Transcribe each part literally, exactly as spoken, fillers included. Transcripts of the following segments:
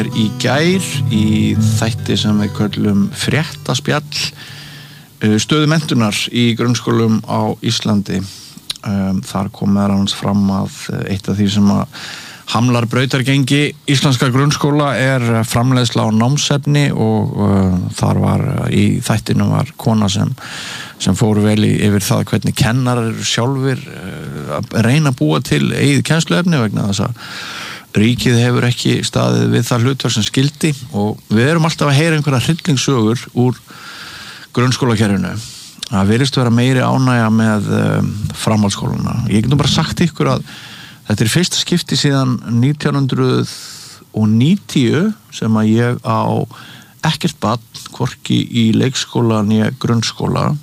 í gær í þætti sem við köllum fréttaspjall stöðu menntunar í grunnskólum á Íslandi. Um, þar kom meðal annars fram að eitt af því sem að hamlar brautargengi íslenska grunnskóla er framleiðsla á námsefni og uh, þar var í þættinu var kona sem, sem fór vel í, yfir það hvernig kennarar eru sjálfir uh, að reyna að búa til eigið kennsluefni vegna þess að ríkið hefur ekki staðið við það hlutverk sem skildi og við erum alltaf að heyra einhverja hryllingssögur úr grunnskólakerfinu. Það virðist vera meiri ánægja með um, framhaldsskólana. Ég get nú bara sagt ykkur að þetta er fyrsta skipti síðan nítján hundruð níutíu sem að ég á ekkert barn, hvorki í leikskóla né grunnskóla.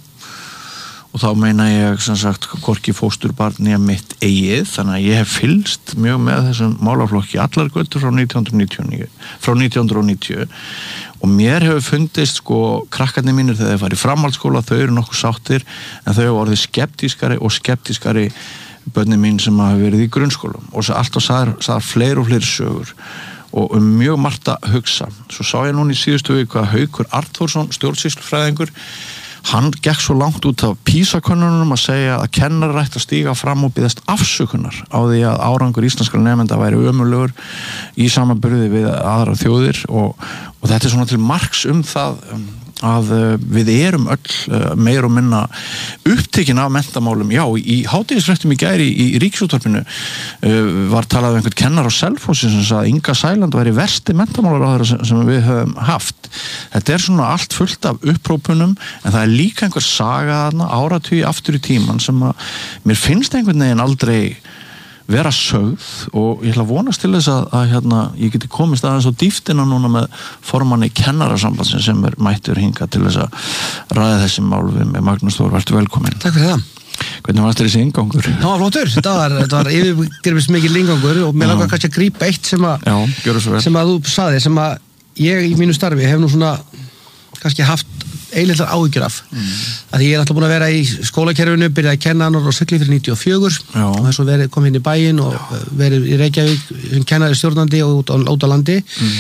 Og þá meina ég sem sagt hvorki fósturbarn né mitt eigið, þannig að ég hef fylgst mjög með þessum málaflokki allar götur frá nítján hundruð níutíu og níu, frá nítján hundruð níutíu og mér hefur fundist sko krakkarnir mínir þegar þeir fara í framhaldsskóla, þau eru nokkuð sáttir en þau hafa orðið skeptískari og skeptískari börnin mín sem hafa verið í grunnskólum og svo alltaf sagðar, sagðar fleiri og fleiri sögur og um mjög margt að hugsa. Svo sá ég núna í síðustu viku að Haukur Arnþórsson, stjórnsýslufræðingur, hann gekk svo langt út af PISA-könnunum að segja að kennarar ættu að stíga fram og biðjast afsökunar á því að árangur íslenskra nemenda væri ömurlegur í samanburði við aðrar þjóðir og, og þetta er svona til marks um það að við erum öll meir og minna upptekin af menntamálum. Já, í hádegisfréttum í gær í, í Ríkisútvarpinu uh, var talað um einhvern kennar á Selfossi sem sagði að Inga Sæland væri versti menntamálaráðherra sem, sem við höfum haft. Þetta er svona allt fullt af upprópunum en það er líka einhver saga þarna áratugi aftur í tíman sem að mér finnst einhvern veginn aldrei vera sögð og ég ætla að vonast til þess að, að hérna, ég geti komist aðeins á dýftina núna með formanni kennarasambandsins sem er mættur hingað til þess að ræða þessi mál við með Magnús Þór, vertu velkominn. Takk fyrir það. Hvernig varst þér þessi inngangur? Það var flottur, þetta var, þetta var yfirgripist mikil inngangur og mér langar kannski að grípa eitt sem að, Já, sem að þú saði, sem að ég í mínu starfi hef nú svona kannski haft eilitlar áhyggjur af mm. að ég er alltaf búin að vera í skólakerfinu, byrjaði að kenna annar á Sigli fyrir níutíu og fjögur Já. Og þess að verið, kom inn í bæinn og Já. Verið í Reykjavík sem kennari stjórnandi og út á, út á landi mm.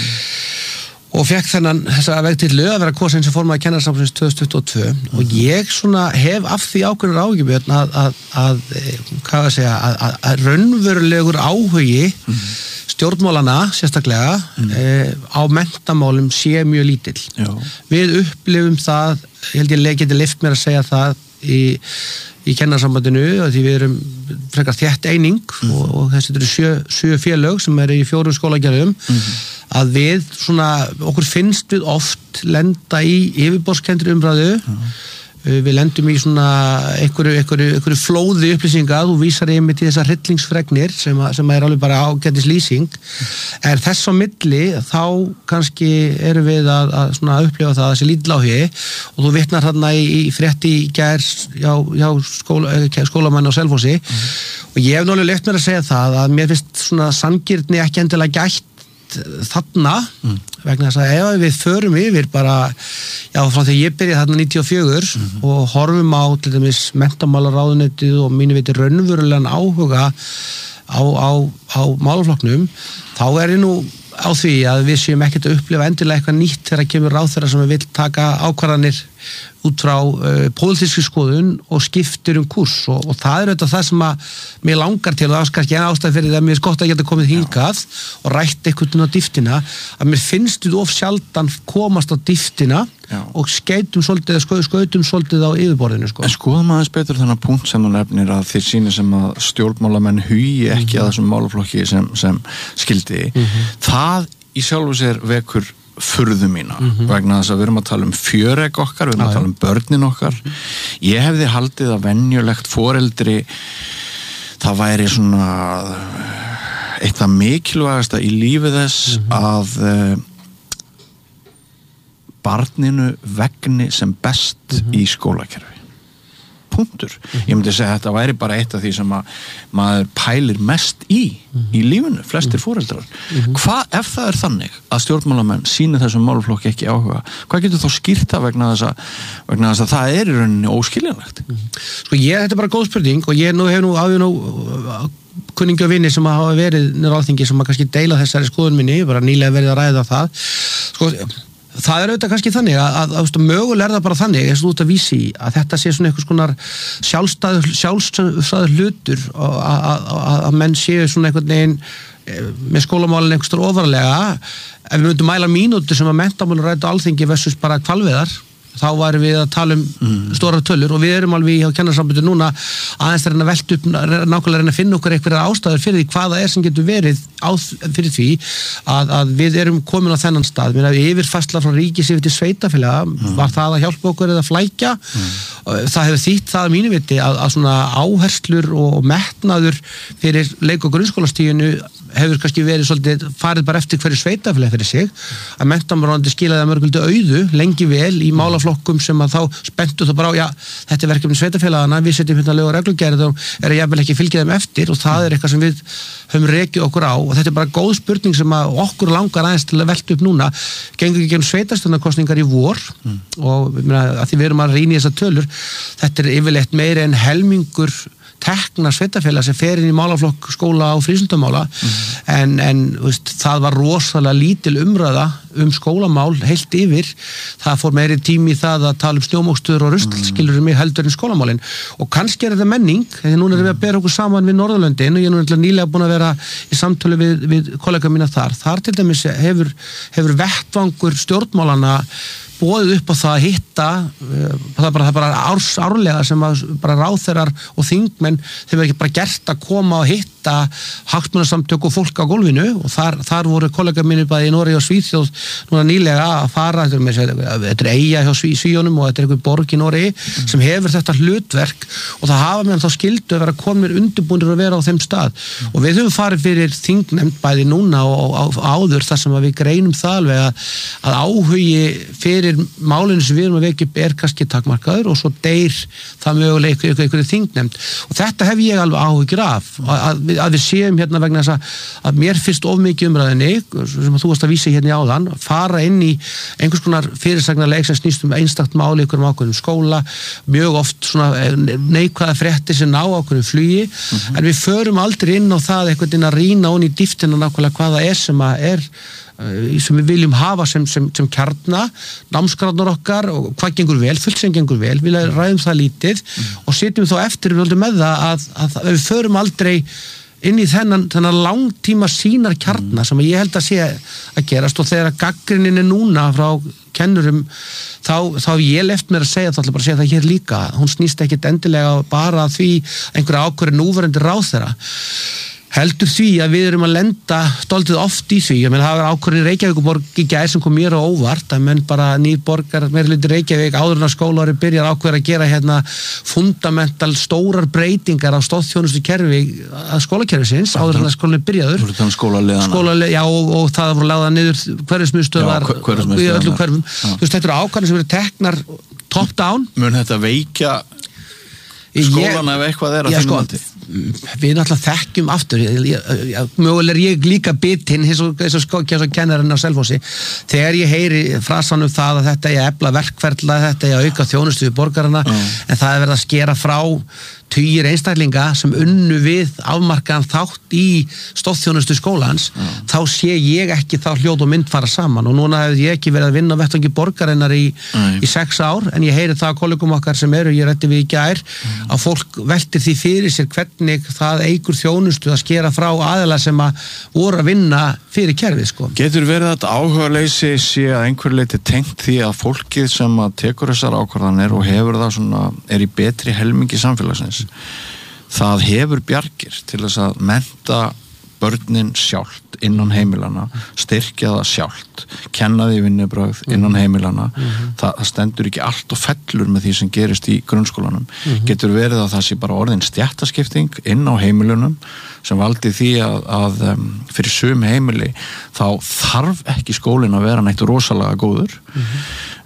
og fekk þennan þessa vegtillu að vera kosin sem formaði kennarasambandsins tvö þúsund tuttugu og tvö mm. og ég svona hef af því ákveðnar áhyggjur að, að, að, hvað að segja, að, að, að raunverulegur áhugi mm. stjórnmálana sérstaklega mm. eh, á menntamálum sé mjög lítill. Já. Við upplifum það, ég held ég geti leyft mér að segja það í, í kennarsambandinu því við erum frekar þétt eining mm. og, og þessi eru sjö, sjö félög sem eru í fjórum skólagerðum mm. að við svona, okkur finnst við oft lenda í yfirborðskenndri umræðu mm. við lendum í svona einhverju, einhverju, einhverju flóði upplýsinga, þú vísar einmitt í þessar hryllingsfregnir sem, að, sem að er alveg bara ágætis lýsing er þess á milli þá kannski erum við að, að svona upplifa það þessi lítill áhugi og þú vitnar þarna í, í frétti í gær hjá, hjá skóla, skólamanni á Selfossi mm. og ég hef náttúrulega leyft mér að segja það að mér finnst svona sanngirni ekki endilega gætt þarna mm. vegna þess að ef við förum yfir bara já frá því ég byrjaði þarna níutíu og fjögur mm. og horfum á til dæmis menntamálaráðuneytið og mínu viti raunverulegan áhuga á, á, á málaflokknum þá er ég nú á því að við séum ekkert að upplifa endilega eitthvað nýtt þegar kemur ráðherra sem við vill taka ákvarðanir út frá uh, pólitískri skoðun og skiptir um kurs og, og það er auðvitað það sem að mér langar til og það er kannski en ástæð fyrir það að mér er gott að geta komið hingað Já. Og rætt eitthvað á dýftina að mér finnst við of sjaldan komast á dýftina Já. Og skeitum svolítið, sko, skautum svolítið á yfirborðinu sko. En skoðum aðeins betur þennan punkt sem þú nefnir að þið sýnir sem að stjórnmálamenn hugi ekki mm-hmm. að þessum málaflokki sem, sem skildi mm-hmm. það í sjálfu sér vekur furðu mína mm-hmm. vegna þess að við erum að tala um fjöreg okkar, við erum að tala um börnin okkar ég hefði haldið að venjulegt foreldri það væri svona eitthvað mikilvægasta í lífi þess mm-hmm. að uh, barninu vegni sem best mm-hmm. í skólakerfi punktur. Ég myndi segja að þetta væri bara eitt af því sem að maður pælir mest í í lífinu, flestir foreldrar. Hvað, ef það er þannig að stjórnmálamenn sýni þessum málaflokki ekki áhuga, hvað getur þá skýrt það vegna þess að, vegna þess að það er í rauninni óskiljanlegt? Sko ég, þetta er bara góð spurning og ég nú hef nú áður nú kunningi og vinni sem hafa verið nýr alþingi sem að kannski deila þessari skoðun minni, bara nýlega verið að ræða það. Sko, það er auðvitað kannski þannig að, að, að mögulega er það bara þannig, eins og út að vísi að þetta sé svona einhvers konar sjálfstæður, sjálfstæður hlutur að, að, að, að menn séu svona einhvern veginn með skólamálinn einhverstur ofarlega. Ef við myndum mæla mínútur sem að menntamálin ræddu alþingi versus bara hvalveiðar, þá varum við að tala um mm. stórar tölur og við erum alveg hjá kennarasambandi núna aðeins að reyna að velta upp, nákvæmlega reyna að finna okkur einhverjar ástæður fyrir því hvaða er sem getur verið á, fyrir því að, að við erum komin á þennan stað. Mér að yfirfærsla frá ríkis yfir til sveitafélaga, mm. var það að hjálpa okkur eða flækja? Mm. Það hefur þýtt það að mínu viti að, að svona áherslur og metnaður fyrir leik- og grunnskólastíginu hefur kannski verið svolítið farið bara eftir hverju sveitafélag fyrir sig, að menntamálaráðuneytið skilaði að mörguldu auðu lengi vel í málaflokkum sem að þá spenntu það bara á, já, þetta er verkefni sveitafélagana, við setjum hérna lög og reglugerð og er að jafnvel ekki fylgja þeim eftir og það er eitthvað sem við höfum rekið okkur á og þetta er bara góð spurning sem að okkur langar aðeins til að velta upp núna. Gengur ekki um sveitarstjórnarkosningar í vor mm. og að því við erum að rýna í þessar tölur, þetta er yfirleitt meira en helmingur tekna sveitafélag sem fer inn í málaflokk skóla og frístundamála mm. en, en veist, það var rosalega lítil umræða um skólamál heilt yfir, það fór meiri tími í það að tala um snjómókstur og rusl mm. skilur mig heldur en skólamálin og kannski er þetta menning, þegar núna erum við að bera okkur saman við Norðurlöndin og ég er nú nýlega búin að vera í samtölu við, við kollega mína þar, þar til dæmis hefur, hefur vettvangur stjórnmálana boðið upp á það að hitta það er bara, það er bara árs, árlega sem að bara ráðherrar og þingmenn þeir verið ekki bara gert að koma og hitta hagsmunasamtök og fólk á gólfinu og þar, þar voru kollega mínir bæði í Noregi og Svíþjóð núna nýlega að fara þetta er eyja hjá Sví, Svíjónum og þetta er einhver borg í Noregi mm. sem hefur þetta hlutverk og það hafa meðan þá skildu að vera komir undirbúnir að vera á þeim stað mm. og við höfum farið fyrir þingnefnd bæði núna og, og, og áður þar sem að við greinum það alveg að, að áhugi fyrir málinu sem við erum að vekja upp er kannski takmarkaður og svo deyr það mögulega ykkur, ykkur, ykkur þingnefnd og þetta hef ég alveg áhyggjur af að við, að við séum hérna vegna þess að, að mér finnst of mikið umræðinni sem að þú varst að vísa hérna í áðan fara inn í einhvers konar fyrirsagnarleik sem snýst um einstakt máli ykkur um ákveðnum skóla mjög oft svona neikvæða fréttir sem ná ákveðnum flugi mm-hmm. en við förum aldrei inn á það einhvern veginn að rýna onni í dýftina nákvæmlega hvað það er sem að er sem við viljum hafa sem, sem, sem kjarna námsgráðnar okkar og hvað gengur vel, fullt sem gengur vel, við ræðum það lítið mm. og setjum þá eftir við með það að, að, að við förum aldrei inn í þennan, þennan langtíma sínar kjarna mm. sem ég held að sé að gerast og þegar gagnrýnin er núna frá kennurum þá, þá hef ég left mér að segja þá ætla bara að segja það hér líka, hún snýst ekkit endilega bara því einhverja ákvörðu núverandi ráðherra heldur því að við erum að lenda stoltið oft í því, ég menn það var ákvörðin Reykjavíkurborg í gær sem kom mér á óvart að menn bara nýborgar meirhluti Reykjavík áður en að skólaári byrjar ákveður að gera hérna fundamental stórar breytingar á stóðþjónustu kerfi að skólakerfisins áður en að skólinni byrjaður skólaleiðana já og, og það voru lagðað niður hverfismiðstöðvar í öllum hverfum þú veist þetta eru ákvarðanir sem eru teknar top down mun þetta veikja skólan ef eitthvað er að þínum valdi við náttúrulega þekkjum aftur ég, ég, ég, mögulega er ég líka bitinn eins og, eins og kennarinn á Selfossi þegar ég heyri frasan um það að þetta er að efla verkferla, þetta er að auka þjónustu við borgarana, mm. en það er verið að skera frá tugir einstaklinga sem unnu við afmarkaðan þátt í stóðþjónustu skólans, mm. þá sé ég ekki þá hljóð og mynd fara saman og núna hef ég ekki verið að vinna á vettvangi borgarinnar í, mm. í sex ár, en ég heyri það á kollegum okkar sem eru, ég ræddi við í gær, mm. að fólk veltir því fyrir sér hvernig það eigur þjónustu að skera frá aðila sem að voru að vinna fyrir kerfið, sko. Getur verið þetta áhugaleysi sé að einhver leiti tengt því að fólkið sem að tekur þessar ákvarðanir og hefur það svona, er í betri helmingi samfélagsins það hefur bjargir til þess að mennta börnin sjálft innan heimilana, styrkja það sjálft, kenna því vinnubrögð innan heimilana, mm-hmm. það, það stendur ekki allt og fellur með því sem gerist í grunnskólanum, mm-hmm. getur verið að það sé bara orðin stéttaskipting inn á heimilunum sem valdi því að, að um, fyrir sum heimili þá þarf ekki skólinn að vera neitt rosalega góður mm-hmm.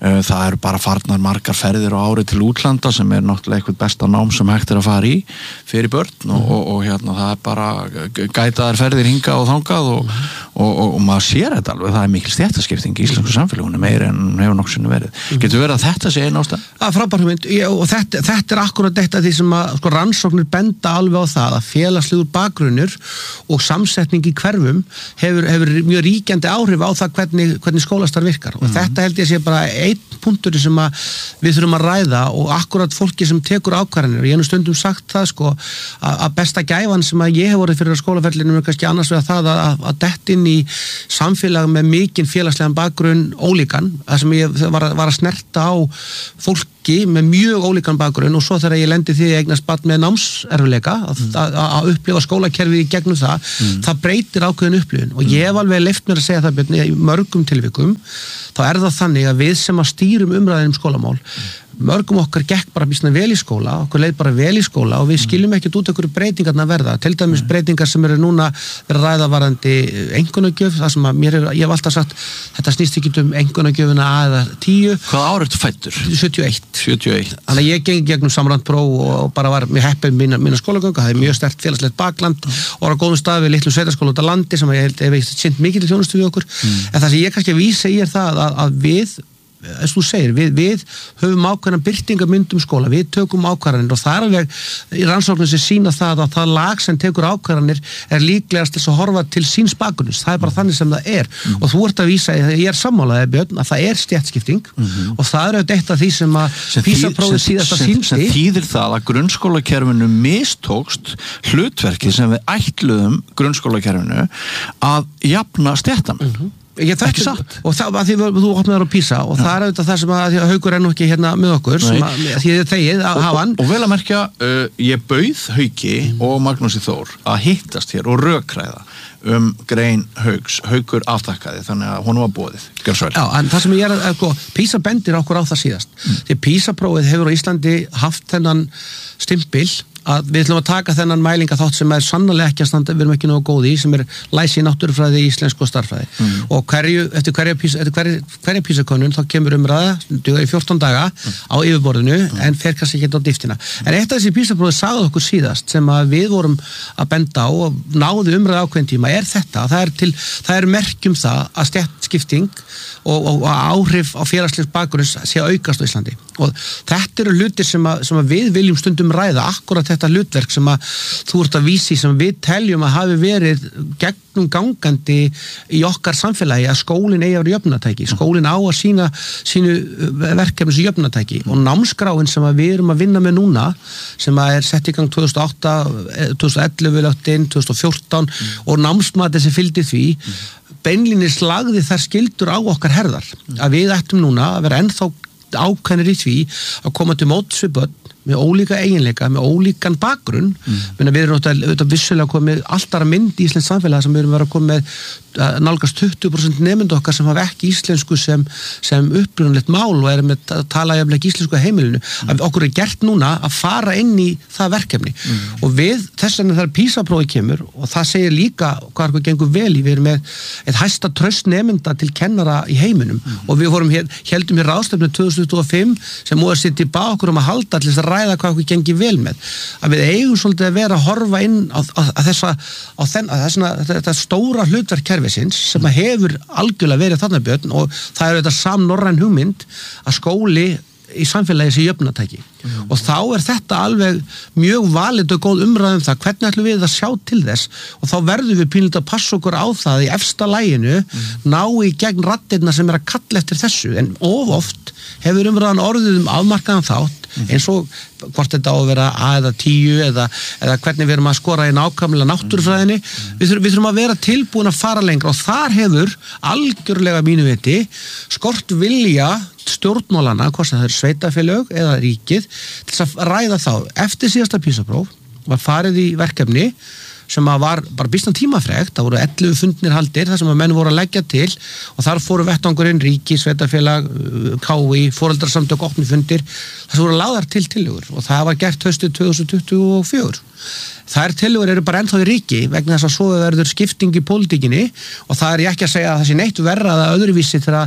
það eru bara farnar margar ferðir á ári til útlanda sem er náttúrulega eitthvað besta nám sem hægt er að fara í fyrir börn og, mm. og, og hérna það er bara gætaðar ferðir hingað og þangað og, mm. og, og, og maður sér þetta alveg, það er mikil stéttaskipting í íslensku samfélagunum meira en hefur nokkuð sinni verið. Mm. Getur verið að þetta sé einn ástæð? Það er frábær hugmynd og þetta, þetta er akkurat þetta því sem að sko, rannsóknir benda alveg á það að félagslegur bakgrunnur og samsetning í hverfum hefur, hefur mjög ríkjandi áhrif á það hvernig, hvernig skólastarf virkar og mm. þetta held ég sé bara einn punktur sem að við þurfum að ræða og akkurat fólki sem tekur ákvarðanir og ég hef nú stundum sagt það sko að, að besta gæfan sem að ég hef vorið fyrir skólaferlinu er kannski annars vegar það að, að dett inn í samfélag með mikinn félagslegan bakgrunn ólíkan, það sem ég var, var að snerta á fólki með mjög ólíkan bakgrunn og svo þegar ég lendi því að eignast barn með námserfileika að, mm. að, að upplifa skólakerfið í gegnum það, mm. það breytir ákveðin upplifun og ég hef alveg leyft mér að segja það Björn, í mörgum tilvikum þá er það þannig að við sem að stýrum umræðin um skólamál mörgum okkar gekk bara býsna vel í skóla okkur leið bara vel í skóla og við skiljum ekkert út okkur breytingarna verða, til dæmis breytingar sem eru núna verið að ræða varðandi einkunnagjöf, það sem að mér er, ég hef alltaf sagt þetta snýst ekki um einkunnagjöfuna A eða tíu. Hvað ár ertu fæddur? sjötíu og eitt. sjötíu og eitt. Þannig að ég gengi gegnum samrændpróf og bara var mjög heppið mína, mína skólagöngu, það er mjög sterkt félagslegt bakland og var á góðum stað við litlu sveitaskóla út á landi sem ég held hef sinnt mikið til þjónustu við okkur, mm. en það sem ég kannski að vísa í er það að, að við eins og þú segir, við, við höfum ákveðna birtingamynd um skóla, við tökum ákvarðanir og það er alveg í rannsóknum sem sína það að það lag sem tekur ákvarðanir er líklegast til að horfa til síns bakgrunns, það er bara þannig sem það er mm. og þú ert að vísa, ég er sammálaðið Björn, að það er stéttskipting mm-hmm. og það er auðvitað eitt af því sem að PISA-prófið síðast að sýndi. Sem þýðir það að grunnskólakerfinu mistókst hlutverkið sem við ætluðum grunnskólakerfinu að jafna stéttan. Mm-hmm. Ég, ekki satt og það að því þú opnaður á PISA og ja. Það er auðvitað það sem að Haukur er nú ekki hérna með okkur sem að, því þið þegið að hafa hann og, og vel að merkja, uh, ég bauð Hauki mm. og Magnúsi Þór að hittast hér og rökræða um grein Hauks, Haukur aftakkaði þannig að honum var boðið. Já, en það sem ég er að, sko, PISA bendir okkur á það síðast mm. því PISA-prófið hefur á Íslandi haft þennan stimpil að við ætlum að taka þennan mælinga þátt sem er sannarlega ekki að standa, við erum ekki nógu góði í sem er læsi í náttúrufræði, íslensku og starffræði mm. og hverju, eftir hverja PISA, eftir hverja, hverja PISA-könnun þá kemur umræða dugar í fjórtán daga mm. á yfirborðinu mm. en fer kannski ekki á dýftina. En eitt af þessi PISA-prófið sagði okkur síðast sem að við vorum að benda á og náðu umræða ákveðin tíma er þetta, það er, til, það er merkjum það að stéttskipting og, og, og áhrif á félagslegs bakgrunns sé að aukast á Íslandi og þetta eru hlutir sem að, sem að við viljum stundum ræða akkurat þetta hlutverk sem að þú ert að vísi sem við teljum að hafi verið gegnum gangandi í okkar samfélagi að skólinn eigi að vera jöfnunartæki, skólinn á að sína sínu verkefni sem jöfnunartæki og námskráin sem að við erum að vinna með núna sem að er sett í gang tvö þúsund og átta, tvö þúsund og ellefu lögtin, tvö þúsund og fjórtán mm. og námsmatið sem fylgdi því mm. beinlínis lagði þær skyldur á okkar herðar að við ættum núna að vera ennþá ákveðnir í því að koma til móts við börn með ólíka eiginleika, með ólíkan bakgrunn mm. við erum auðvitað vissulega komið alltaf að mynd í íslensk samfélag sem við erum verið að koma með nálgast tuttugu prósent nemendur okkar sem hafa ekki íslensku sem, sem upprunalegt mál og erum með að tala jafnlega ekki íslensku á heimilinu mm. að okkur er gert núna að fara inn í það verkefni mm. og við þess vegna þegar PISA-prófið kemur og það segir líka hvað okkur gengur vel í, við erum með eitt hæsta traust nemenda til kennara í heiminum mm. og við vorum hér, heldum hér ráðstefnu tvö þúsund tuttugu og fimm sem múið að sitja í bak okkur um að halda til þess að ræða hvað okkur gengur vel með að við eigum svolítið að vera að horfa inn á, á, á þessa á þenn, á þessuna, þetta stóra hlutverk kerfisins sem að hefur algjörlega verið þarna Björn og það er þetta samnorræn hugmynd að skóli í samfélagi sé jöfnunartæki mm. og þá er þetta alveg mjög valid og góð umræðum það hvernig ætlum við að sjá til þess og þá verðum við pínlítið að passa okkur á það í efsta laginu mm. ná í gegn raddirna sem er að kalla eftir þessu en of oft hefur umræðan orðið um afmarkaðan þátt mm. eins og hvort þetta á að vera A eða tíu eða, eða hvernig við erum að skora í nákvæmlega náttúrufræðinni mm. við, þurfum, við þurfum að vera tilbúin að fara lengra og þar hefur algjörlega mínu viti skort vilja stjórnmálana, hvort það er sveitafélög eða ríkið, til þess að ræða þá eftir síðasta PISA-próf var farið í verkefni sem að var bara býsna tímafrekt, það voru ellefu fundnir haldir þar sem að menn voru að leggja til og þar fóru vettvangurinn, ríki, sveitafélag K I, foreldrasamtök, opni fundir þar sem voru lagðar til tillögur og það var gert haustið tvö þúsund tuttugu og fjögur þær tillögur eru bara ennþá í ríki vegna þess að svo verður skipting í pólitíkinni og það er ég ekki að segja að það sé neitt verra eða öðruvísi þegar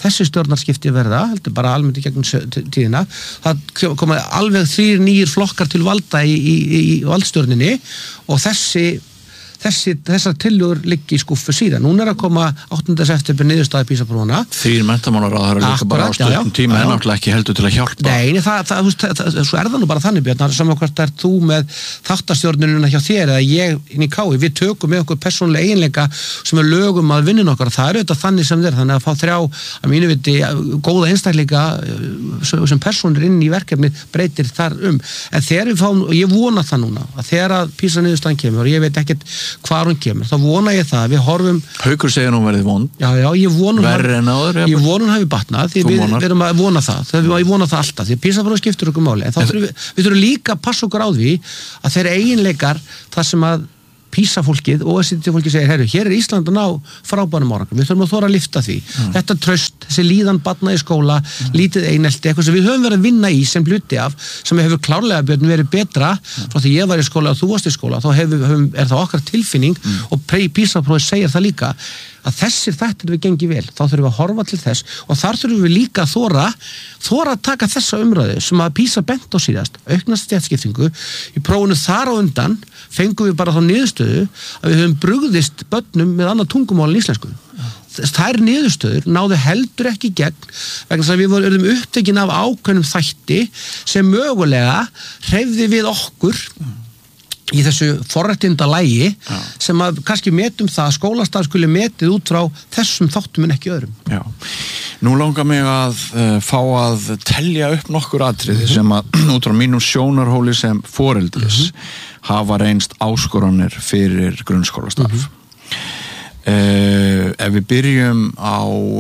þessi stjórnarskipti verða, heldur bara almennt í gegnum tíðina, það koma alveg þrír nýjir flokkar til valda í, í, í valdstjórninni og þessi Þessi, þessar tillögur liggi í skúffu síðan. Núna er að koma áttunda september niðurstaða PISA-prófana. Þrír menntamálaráðherrar líka bara á stuttum tíma en náttúrulega ekki heldur til að hjálpa. Nei, það, það, það, það, svo er það nú bara þannig, Björn, saman hvort er þú með þáttastjórnununa hjá þér eða ég inn í K I, við tökum með okkur persónulega eiginleika sem er lögum að vinnin okkar. Það er auðvitað þannig sem þeir, þannig að fá þrjá að mínu viti góða einstakleika sem persónur inn í verkefni breytir þar um. En þegar við fáum, og ég vona það núna, að þegar að PISA-niðurstaðan kemur, og ég veit ekkert hvar hún kemur, þá vona ég það við horfum Haukur segir nú verið vond já, já, ég vona verri en áður ég vona hún hafi batnað því við, við erum að vona það þegar ég vona það alltaf, því að PISA-próf skiptir okkur máli en þá þurfum við, við þurfum líka að passa okkur á því að þeir eiginleikar þar sem að PISA-fólkið og O E C D-fólkið segir, herru, hér er Ísland að ná frábærum árangri, við þurfum að þora að lyfta því mm. þetta traust, þessi líðan barna í skóla mm. lítið einelti, eitthvað sem við höfum verið að vinna í sem hluti af, sem hefur klárlega Björn verið betra, mm. frá því ég var í skóla og þú varst í skóla, þá hefur, hefum, er það okkar tilfinning mm. og PISA-prófið segir það líka að þessir þættir við gengi vel, þá þurfum við að horfa til þess og þar þurfum við líka að þora þora að taka þessa umræðu sem að PISA bent á síðast, auknast stjætskiptingu í prófunu þar á undan fengum við bara þá niðurstöðu að við höfum brugðist börnum með annað tungumál en íslensku. Þær niðurstöður náðu heldur ekki gegn vegna þess að við vorum upptekin af ákveðnum þætti sem mögulega hreyfði við okkur í þessu forréttinda lægi Já. Sem að kannski metum það að skólastarf skuli metið út frá þessum þáttum en ekki öðrum. Já. Nú langar mig að uh, fá að telja upp nokkur atriði mm-hmm. sem að út frá mínum sjónarhóli sem foreldris mm-hmm. hafa reynst áskoranir fyrir grunnskólastarf. Mm-hmm. uh, ef við byrjum á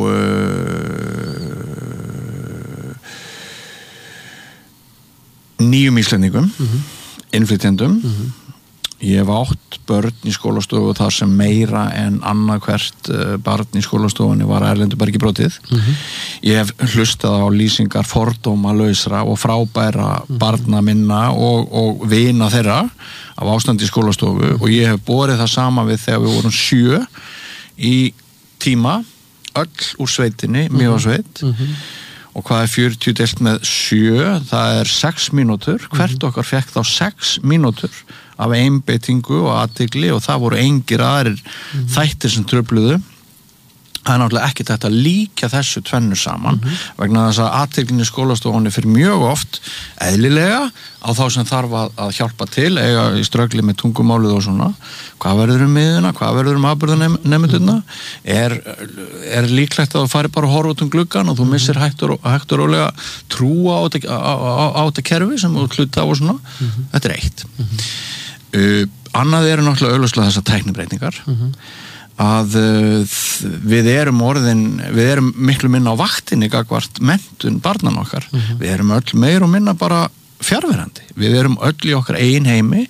uh, nýjum Íslendingum mm-hmm. innflytjendum mm-hmm. ég hef átt börn í skólastofu þar sem meira en annað hvert barn í skólastofunni var erlendu bergi brotið mm-hmm. ég hef hlustað á lýsingar fordóma lausra og frábæra mm-hmm. barna minna og, og vina þeirra af ástandi í skólastofu mm-hmm. og ég hef borið það sama við þegar við vorum sjö í tíma öll úr sveitinni, mm-hmm. Mývatnssveit mm-hmm. og hvað er fjörutíu deilt með sjö, það er sex mínútur, hvert mm-hmm. okkar fekk þá sex mínútur af einbeitingu og athygli og það voru engir aðrir mm-hmm. þættir sem trufluðu. Það er náttúrulega ekki þetta að líka þessu tvennu saman mm-hmm. vegna þess að athyglinni í skólastofunni fyrir mjög oft eðlilega á þá sem þarf að, að hjálpa til eiga í ströggli með tungumálið og svona hvað verður um miðuna, hvað verður um afburðanemynduna er, er líklegt að þú fari bara að horfa út um gluggan og þú missir hægt og rólega trúa á þetta, á, á, á þetta kerfi sem þú hluta á og svona mm-hmm. þetta er eitt mm-hmm. uh, annað eru náttúrulega augljóslega þessar tæknibreytingar mm-hmm. að uh, við erum orðin við erum miklu minna á vaktinni gagvart menntun barnan okkar mm-hmm. við erum öll meir og minna bara fjarverandi við erum öll í okkar eigin heimi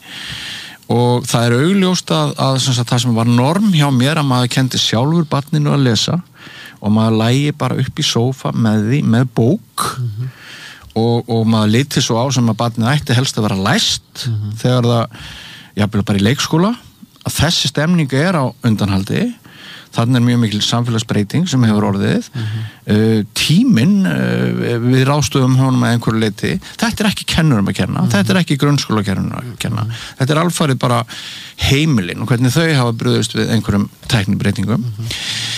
og það er augljóst að, að, að það sem var norm hjá mér að maður kendi sjálfur barninu að lesa og maður lægi bara upp í sófa með því, með bók mm-hmm. og, og maður liti svo á sem að barninu ætti helst að vera læst mm-hmm. þegar það, jafnvel bara í leikskóla að þessi stemning er á undanhaldi þannig er mjög mikil samfélagsbreyting sem hefur orðið mm-hmm. uh, tíminn uh, við ráðstöfum honum að einhverju leyti þetta er ekki kennurum að kenna, mm-hmm. þetta er ekki grunnskólakennurum að kenna, mm-hmm. þetta er alfarið bara heimilin og hvernig þau hafa brugðist við einhverjum tæknibreytingum mm-hmm.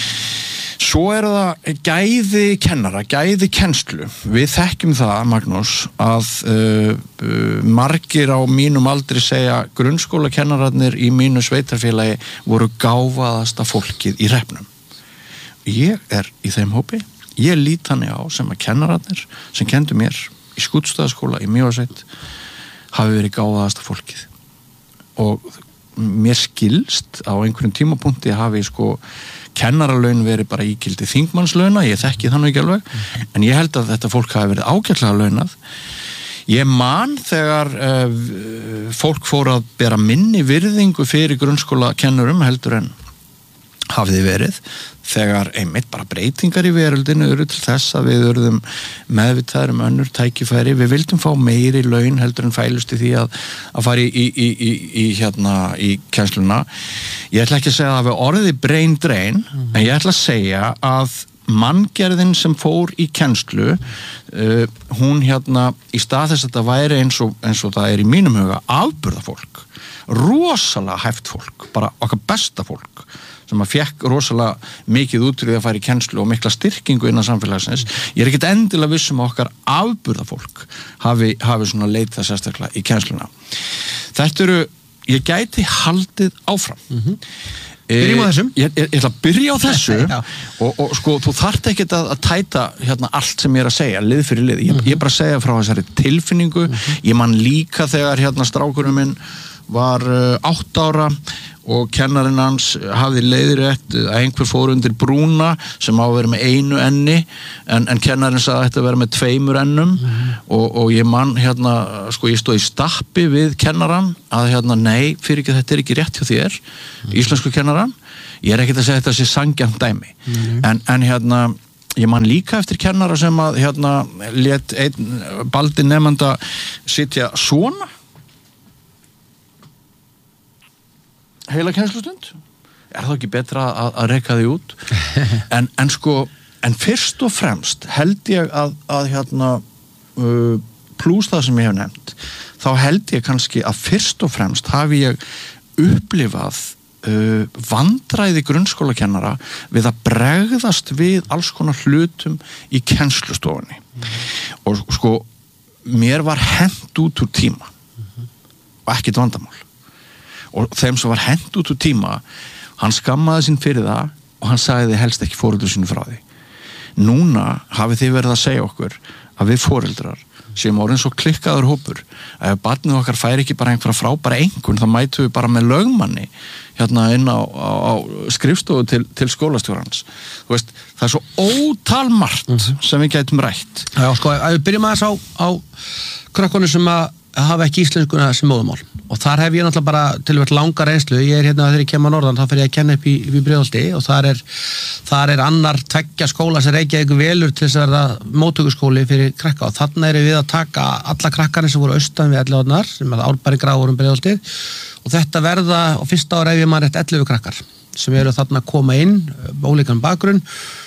Svo er það gæði kennara, gæði kennslu. Við þekkjum það, Magnús, að uh, uh, margir á mínum aldri segja grunnskólakennararnir í mínu sveitarfélagi voru gáfaðasta fólkið í hreppnum. Ég er í þeim hópi. Ég lít þannig á sem að kennararnir sem kendu mér í Skútustaðaskóla í Mývatnssveit hafi verið gáfaðasta fólkið. Og mér skilst á einhverjum tímapunkti hafi sko kennaralaun verið bara ígildi þingmannslauna, ég þekki þannig ekki alveg, mm. en ég held að þetta fólk hafi verið ágætlega launað. Ég man þegar uh, fólk fór að bera minni virðingu fyrir grunnskólakennurum heldur en hafði verið, þegar einmitt bara breytingar í veröldinu eru til þess að við urðum meðvitaðir um önnur tækifæri, við vildum fá meiri laun heldur en fælust í því að, að fara í, í, í, í, í, hérna, í kennsluna. Ég ætla ekki að segja að við orðið brain drain, mm-hmm. en ég ætla að segja að manngerðin sem fór í kennslu uh, hún hérna í stað þess að þetta væri eins og, eins og það er í mínum huga afburðafólk, rosalega hæft fólk, bara okkar besta fólk sem að fekk rosalega mikið út úr því að fara í kennslu og mikla styrkingu innan samfélagsins. Ég er ekkert endilega vissum að okkar afburðafólk hafi, hafi svona leitað sérstaklega í kennsluna. Þetta eru, ég gæti haldið áfram. Mm-hmm. Byrjum á þessum. Ég, ég, ég ætla að byrja á þessu og, og sko, þú þarft ekkert að, að tæta hérna allt sem ég er að segja, lið fyrir lið. Ég, mm-hmm. ég er bara að segja frá þessari tilfinningu. Mm-hmm. Ég man líka þegar hérna strákurinn minn var uh, átt ára og kennarinn hans hafði leiðrétt að einhver fór undir brúna sem á að vera með einu enni en, en kennarinn sagði að þetta vera með tveimur ennum mm-hmm. og, og ég man hérna, sko ég stóð í stappi við kennarann að hérna nei, fyrir ekki þetta er ekki rétt hjá þér, mm-hmm. íslensku kennarann, ég er ekkert að segja þetta sé sanngjarnt dæmi, mm-hmm. en, en hérna ég man líka eftir kennara sem að hérna lét einn baldi nemanda sitja svona heila kennslustund, er það ekki betra að, að reka því út en, en sko, en fyrst og fremst held ég að, að hérna uh, plús það sem ég hef nefnt, þá held ég kannski að fyrst og fremst hafi ég upplifað uh, vandræði grunnskólakennara við að bregðast við alls konar hlutum í kennslustofunni mm. og sko, mér var hent út úr tíma mm-hmm. og ekkert vandamál og þeim sem var hent út úr tíma hann skammaði sín fyrir það og hann sagði þið helst ekki foreldrar sínu frá því. Núna hafið þið verið að segja okkur að við foreldrar sem orðin svo klikkaður hópur að ef barnið okkar fær ekki bara einhverja frábæra einkunn þá mætum við bara með lögmanni hérna inn á, á, á skrifstofu til, til skólastjórans. Þú veist, það er svo ótalmargt mm-hmm. sem við gætum rætt. Já, sko, að við byrjum aðeins á, á krökkunum sem að hafa ekki íslenskuna sem móðumál og þar hef ég náttúrulega bara tilvægt langa reynslu. Ég er hérna þegar ég kem að norðan þá fer ég að kenna upp í, í Breiðholti og þar er, þar er annar tveggja skóla sem Reykjavík velur til þess að verða móttökuskóli fyrir krakka og þarna erum við að taka alla krakkarnir sem voru austan við ellefu sem að Árbæri Gráður um Breiðholti og þetta verða á fyrsta ára ef ég maður rétt ellefu krakkar sem eru þarna að koma inn ólíkan bakgrunn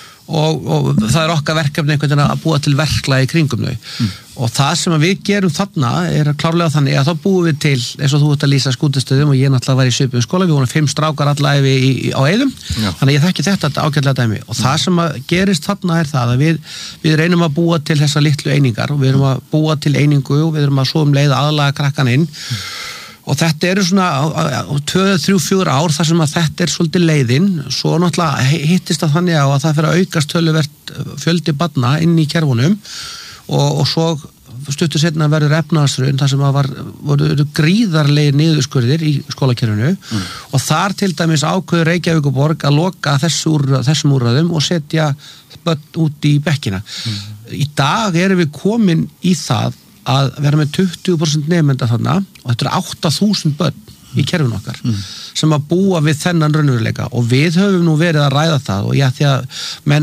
og, og það er okkar verkefni einhvern veginn að búa til verklag í kringum þau mm. og það sem við gerum þarna er klárlega þannig að þá búum við til eins og þú ert að lýsa skútustöðum og ég náttúrulega var í svipuðum skóla, við vorum fimm strákar allavega í, í, á Eiðum, Já. Þannig að ég þekki þetta ágætlega dæmi og það sem að gerist þarna er það að við, við reynum að búa til þessa litlu einingar og við erum að búa til einingu og við erum að svo um leið aðlaga krakkan inn mm. og þetta eru svona tvö, þrjú, fjögur ár þar sem að þetta er svolítið leiðin svo náttúrulega hittist það þannig á að það fyrir að aukast töluvert fjöldi barna inn í kerfunum og, og svo stuttu setna verður efnahagshrun þar sem að var, voru gríðarlegir niðurskurðir í skólakerfinu mm. og þar til dæmis ákveður Reykjavíkurborg að loka þessu úr, þessum úrræðum og setja börn út í bekkina. Mm. Í dag erum við komin í það að vera með tuttugu prósent nemenda þarna og þetta eru átta þúsund börn í kerfinu okkar mm. sem að búa við þennan raunveruleika og við höfum nú verið að ræða það og já því að menn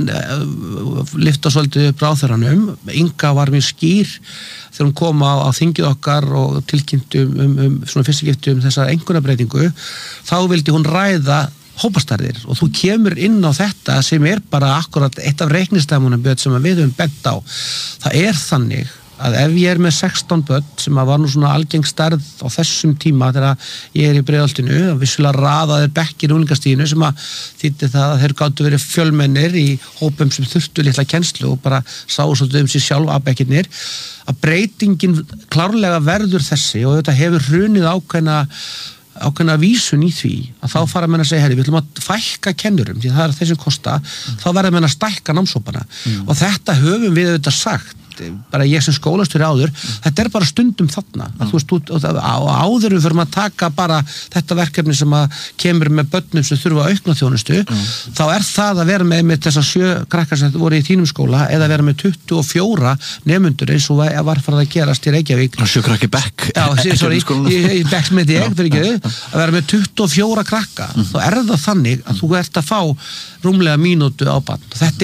uh, lyfta svolítið upp ráðherranum. Inga var mjög skýr þegar hún kom á, á þingið okkar og tilkynntum um, um svona fyrstugiftu um þessa einkunnabreitingu þá vildi hún ræða hópastarðir og þú kemur inn á þetta sem er bara akkurat eitt af reiknistæmunum sem við höfum bent á. Það er þannig að ef ég er með sextán börn sem að var nú svona algeng stærð á þessum tíma þegar ég er í Breiðholtinu og vissulega raðaðir bekkir í unglingastiginu sem að þýddi það að þeir gátu verið fjölmennir í hópum sem þurftu litla kennslu og bara sáu svolítið um sig sjálf að bekkirnir að breytingin klárlega verður þessi og þetta hefur hrunið ákveðna ákveðna vísun í því að þá fara menn að segja herri, við ætlum að fækka kennurum því það er þeir sem kosta, mm. þá verður menn að stækka námshópana mm. og þetta höfum við auðvitað sagt bara ég sem skólastjóri áður mm. þetta er bara stundum þarna mm. þú veist, á áður við fyrir að taka bara þetta verkefni sem að kemur með börnum sem þurfa að aukna þjónustu mm. þá er það að vera með, með þessar sjö krakkar sem voru í þínum skóla eða vera með tuttugu og fjóra nemendur eins og var farið að gerast í Reykjavík sjö krakki bekk já, sorry, í bekk sem þetta ég fyrir ekki að vera með tuttugu og fjóra krakka mm. þá er það þannig að þú ert að fá rúmlega mínútu á barn þetta er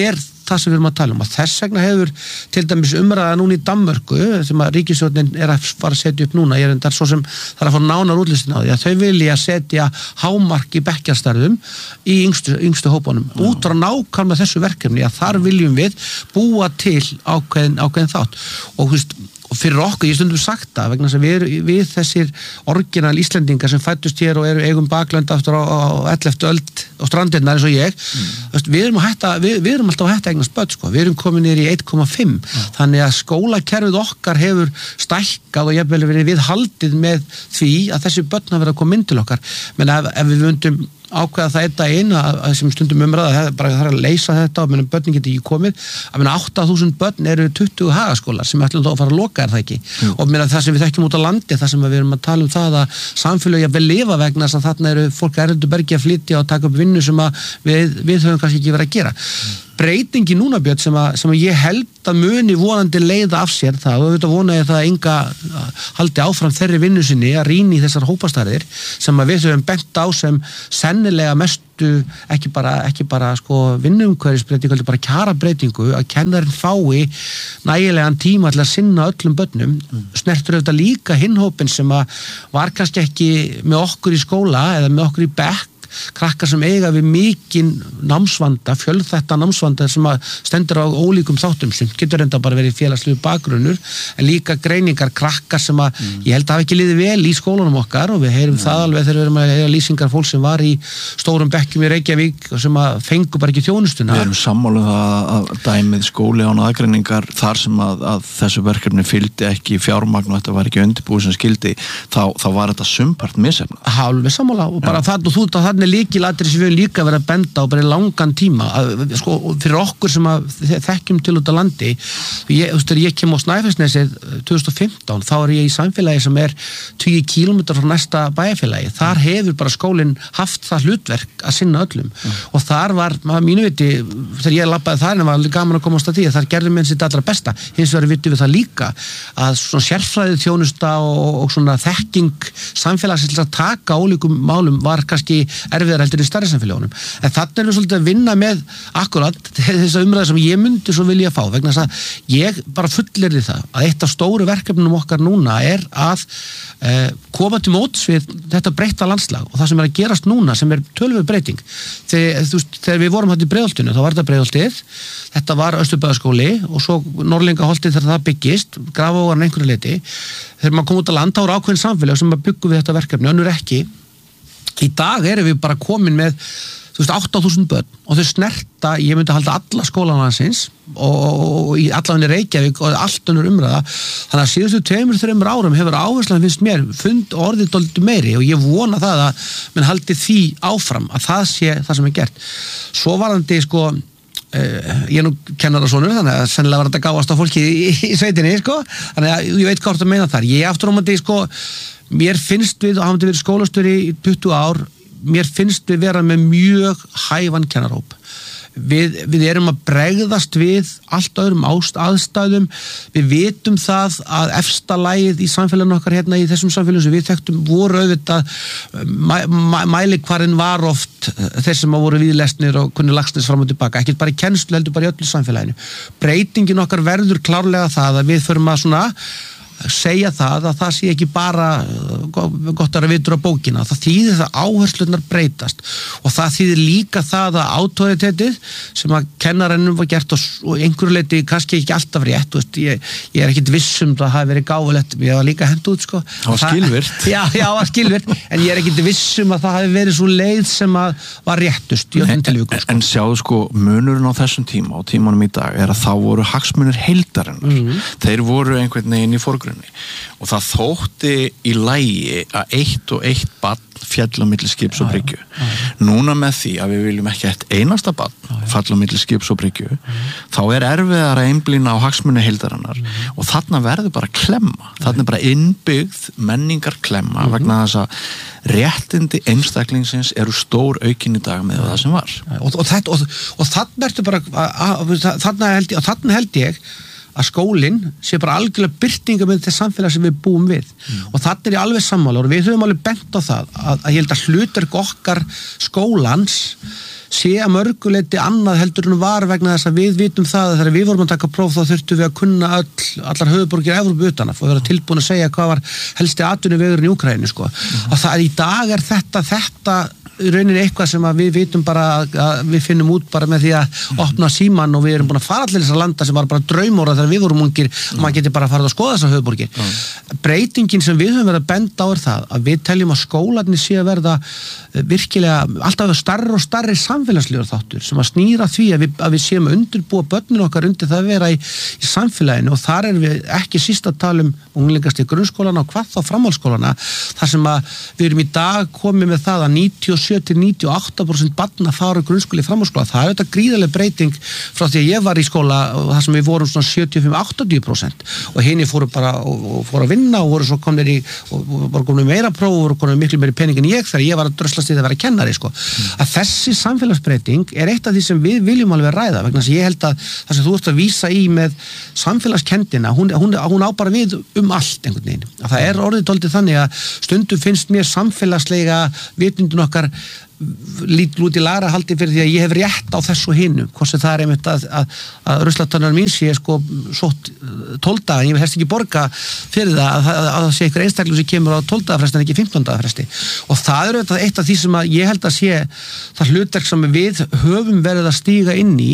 það sem við erum að tala um og þess vegna hefur til dæmis umræða núna í Danmörku sem að ríkisstjórnin er að fara að setja upp núna ég er endar svo sem það er að fá nánar útlistin á því að þau vilja setja hámark í bekkjarstarfum í yngstu, yngstu hópunum mm. út frá nákvæmlega þessu verkefni að þar viljum við búa til ákveðin, ákveðin þátt og þú veist og fyrir okkur, ég stundum sagt það vegna þess að við, við þessir orginal Íslendingar sem fættust hér og eru eigum baklönd aftur á, á elleftu öld og strandirnar eins og ég mm. við, erum hætta, við, við erum alltaf að hætta eignast börn sko. Við erum komin niður í eitt komma fimm mm. þannig að skólakerfið okkar hefur stækkað og jafnvel verið viðhaldið með því að þessi börn hafa verið að koma inn til okkar menn ef, ef við vundum ákveða það einn að eina að sem stundum umræða það er bara það er að leysa þetta og meðan börnin geti ekki komið að meðan átta þúsund börn eru tuttugu hagaskólar sem ætlum þá að fara að loka er það ekki Jú. Og meðan það sem við þekkjum út á landi það sem við erum að tala um það að samfélög að vel lifa vegna þess að þarna eru fólk erlendu bergi að flytja og taka upp vinnu sem að við, við höfum kannski ekki verið að gera mm. breytingi núna Björn sem að, sem að ég held að muni vonandi leiða af sér það og auðvitað vona ég það að enga haldi áfram þeirri vinnu sinni að rýna í þessar hópastærðir sem að við höfum bent á sem sennilega mestu ekki bara, ekki bara sko vinnuumhverfisbreytingu, heldur bara kjarabbreytingu að kennarinn fái nægilegan tíma til að sinna öllum börnum mm. snertur auðvitað líka hinhópin sem að var kannski ekki með okkur í skóla eða með okkur í bekk krakkar sem eiga við mikinn námsvanda, fjölþætta námsvanda sem að stendur á ólíkum þáttum sem getur enda bara verið félagslegu bakgrunnur en líka greiningar krakkar sem að mm. ég held að hafa ekki liðið vel í skólanum okkar og við heyrum mm. það alveg þegar við erum að heyra lýsingar fólk sem var í stórum bekkjum í Reykjavík og sem að fengu bara ekki þjónustuna. Við erum sammála það að dæmið skóli án aðgreiningar þar sem að, að þessu verkefni fylgdi ekki fjármagn og þetta var ekki undirbúið sem skildi þá, þá var þetta sumpart misefna. Alveg sammála og bara það og þú það líkilatri sem við líka verið að benda á bara í langan tíma að, sko, fyrir okkur sem að þekkjum til út á landi ég, þú veist, ég kem á Snæfellsnesið tvö þúsund og fimmtán, þá er ég í samfélagi sem er tugi kílómetra frá næsta bæjarfélagi, þar hefur bara skólinn haft það hlutverk að sinna öllum mm. og þar var, maður mínu viti þegar ég labbaði þar, en var gaman að komast að því þar gerðum við sitt allra besta, hins vegar vitum við það líka að svona sérfræðið þjónusta og, og svona þekking samfélagsins að taka ólíkum málum var kannski erfiðar heldur í stærri samfélagunum. En þannig erum við svolítið að vinna með akkurat þessa umræðu sem ég myndi svo vilja fá vegna þess að ég bara fullir það að eitt af stóru verkefnum okkar núna er að eh, koma til móts við þetta breytta landslag og það sem er að gerast núna sem er töluvert breyting. Þegar, þú veist, þegar við vorum hætti í Breiðholtinu þá var þetta Breiðholtið, þetta var Austurbæðarskóli og svo Norðlingaholtið þegar það byggist, Grafavogarinn einhverju leyti. Þegar maður kom út á land þá er ákveðin samfélag sem að byggja við þetta verkefni, önnur ekki. Í dag erum við bara komin með þú veist, átta þúsund börn og þau snerta, ég myndi halda alla skólanlandsins og, og, og í allavegni Reykjavík og allt önnur umræða þannig að síðustu tveimur, þreimur árum hefur áherslan finnst mér fund orðið dálítið meiri og ég vona það að menn haldi því áfram að það sé það sem er gert. Svo varðandi sko uh, ég er nú kennarasonur þannig að sennilega var þetta gáast á fólki í, í, í sveitinni sko, þannig að ég veit hvað það meina þar. Ég aftur á móti sko mér finnst við, og hafði verið skólastjóri í tuttugu ár, mér finnst við vera með mjög hæfan kennarhóp. Við, við erum að bregðast við allt öðrum ást, aðstæðum, við vitum það að efsta lagið í samfélaginu okkar hérna í þessum samfélagum sem við þekktum voru auðvitað, mæ, mæ, mælikvarinn var oft þeir sem voru viðlesnir og kunni lagsnes fram og tilbaka, ekkert bara í kennslu heldur bara í öllu samfélaginu. Breytingin okkar verður klárlega það að við förum að svona segja það að það sé ekki bara gott að vitur á bókina, það þýðir það áherslunar breytast og það þýðir líka það að autoritetið sem að kennarannum var gert og einhverju leiti kannski ekki alltaf rétt, veist, ég, ég er ekkit viss um það hafi verið gáfulegt, ég var líka hent út sko. Það var skilvirt. Já, já, það var skilvirt, en ég er ekkit viss um að það hafi verið svo leið sem að var réttust í öllum tilvikum. Sko. En sjáðu sko, munurinn á þessum tíma og tímanum í dag er að þá voru hagsmunir heildarinnar, mm-hmm. þeir voru einhvern veginn í forgrunni og það þótti í lagi að eitt og eitt barn fjall á milli skips og bryggju. Núna með því að við viljum ekki eitt einasta barn fall á milli skips og bryggju, þá er erfiðar að einblína á hagsmuni heildarinnar og þarna verður bara klemma, þarna er bara innbyggð menningar klemma vegna þess að réttindi einstaklingsins eru stór aukin í dag með það sem var. Og, og, og, og, og þarna ertu bara, þarna held ég, og þarna held ég að skólinn sé bara algjörlega birtinga með þetta samfélag sem við búum við mm. og þannig er ég alveg sammála og við höfum alveg bent á það að, að ég held að hlutverk okkar skólans sé að mörguleiti annað heldur en var vegna þess að við vitum það að þegar við vorum að taka próf þá þurftum við að kunna öll, allar höfuborgir Evrópu utan að vera tilbúin að segja hvað var helsti atvinnuvegurinn í Úkraínu sko. mm. og það í dag er þetta þetta rauninni eitthvað sem að við vitum bara að við finnum út bara með því að opna síman og við erum búin að fara allir þessar landa sem var bara draumóra þegar við vorum ungir mm. og maður geti bara farið að skoða þessar höfuborgir mm. breytingin sem við höfum verið að benda á er það að við teljum að skólarnir sé að verða virkilega alltaf starri og starri samfélagslegur þáttur sem að snýra því að við, að við séum að undirbúa börnin okkar undir það að vera í, í samfélaginu og þar erum við ekki síst að tala um unglingast í grunnskólana og hvað þá framhaldsskólana þar sem að við erum í dag komið með það að níutíu og sjö til níutíu og átta prósent barna fara grunnskóla í framhaldsskóla. Það er þetta gríðarleg breyting frá því að ég var í skóla og það sem við vorum svona sjötíu og fimm til áttatíu prósent og hinni fóru bara og, og fóru að vinna og voru svo komnir í og voru komin meira próf og voru komin miklu meiri pening en ég þegar ég var að dröslast í það að vera kennari sko. Mm. Að þessi samfélagsbreyting er eitt af því sem við viljum alveg ræða vegna þess að ég held að það sem þú ert að vísa í með samfélagskendina, hún, hún, hún á bara við um allt einhvern veginn. Að það er orðið dálítið þannig að stundum finnst mér samfélagslega vitundin okkar lítur út í lagra haldi fyrir því að ég hef rétt á þessu hinu, hvort sem það er einmitt að, að, að ruslatunnar mín sé sko sótt tólf daga, en ég vil helst ekki borga fyrir það að, að, að það sé einhver einstakling sem kemur á tólf daga fresti en ekki fimmtán daga fresti og það er eitt af því sem að ég held að sé það hlutverk sem við höfum verið að stíga inn í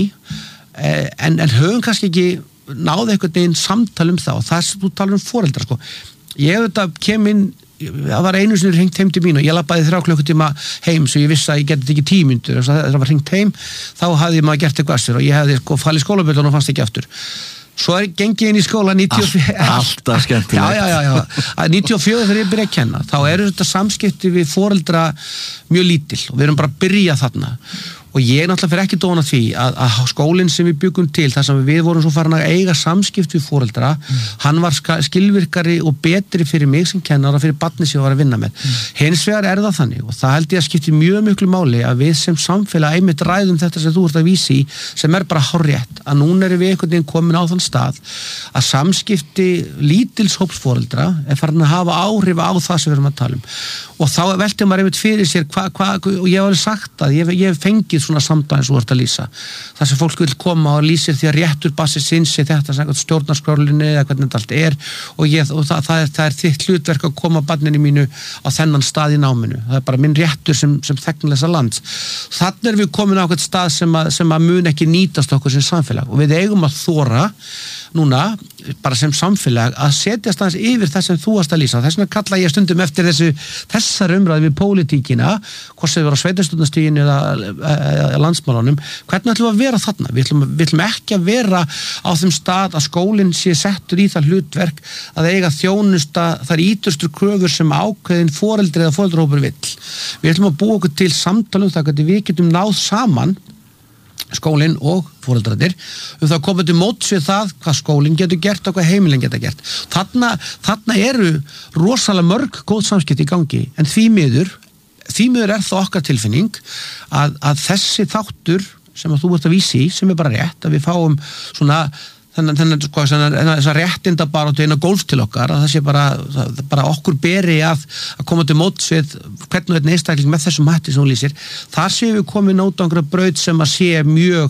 en, en höfum kannski ekki náð einhvern veginn samtal um það og það sem þú talar um foreldra sko. Ég hef þetta kem inn það var einu sinni hringt heim til mín og ég labbaði þrjá klukkutíma heim svo ég vissi að ég geti ekki tíu mínútur þegar það var hringt heim þá hafði maður gert eitthvað sér og ég hefði sko fallið skólabjöldun og fannst ekki aftur svo er gengið inn í skóla níutíu og fjögur alltaf skemmtilegt já, já, já, já. Að níutíu og fjögur þegar ég byrja að kenna þá eru þetta samskipti við foreldra mjög lítil og við erum bara að byrja þarna og ég náttúrulega fyrir ekki dóna því að, að skólinn sem við byggum til þar sem við vorum svo farin að eiga samskipt við foreldra, mm. hann var skilvirkari og betri fyrir mig sem kennar og fyrir barni sem ég var að vinna með. Mm. Hins vegar er það þannig og það held ég að skipti mjög miklu máli að við sem samfélag einmitt ræðum þetta sem þú ert að vísi í sem er bara hárrétt að núna erum við einhvern veginn komin á þann stað að samskipti lítils hóps foreldra er farin að hafa áhrif á það sem við erum að tala um og þá veltum maður einmitt fyrir sér hva, hva, og ég hef alveg sagt að ég hef fengið svona samtal eins og þú ert að lýsa þar sem fólk vil koma og lýsir því að réttur bassi sinns í þetta stjórnarskrálinni eða hvernig þetta allt er og, ég, og það, það, er, það er þitt hlutverk að koma barninu mínu á þennan stað í náminu það er bara minn réttur sem, sem þegnir þessa land þannig er við komin á eitthvað stað sem að, sem að mun ekki nýtast okkur sem samfélag og við eigum að þóra núna bara sem samfélag að setjast aðeins yfir það sem þú varst að lýsa þess vegna kalla ég stundum eftir þessu þessar umræði við pólitíkina hvort sem við erum á sveitarstjórnarstiginu eða, eða landsmálunum hvernig ætlum við að vera þarna við ætlum, við ætlum ekki að vera á þeim stað að skólinn sé settur í það hlutverk að eiga þjónusta þar íturstur kröfur sem ákveðin foreldri eða foreldrahópur vill við ætlum að búa okkur til samtalum það hvernig við getum náð saman skólinn og foreldrarnir um það komið til móts við það hvað skólinn getur gert og hvað heimilin getur gert þarna, þarna eru rosalega mörg góð samskipti í gangi en því miður því miður er það okkar tilfinning að, að þessi þáttur sem að þú ert að vísi í sem er bara rétt að við fáum svona þennan, þennan, sko, þessa réttinda bara á eina gólf til okkar að það sé bara, það, bara okkur beri að, að koma til móts við hvernig þetta einstakling með þessum hætti sem hún lýsir þar séum við komið nót á einhverja braut sem að sé mjög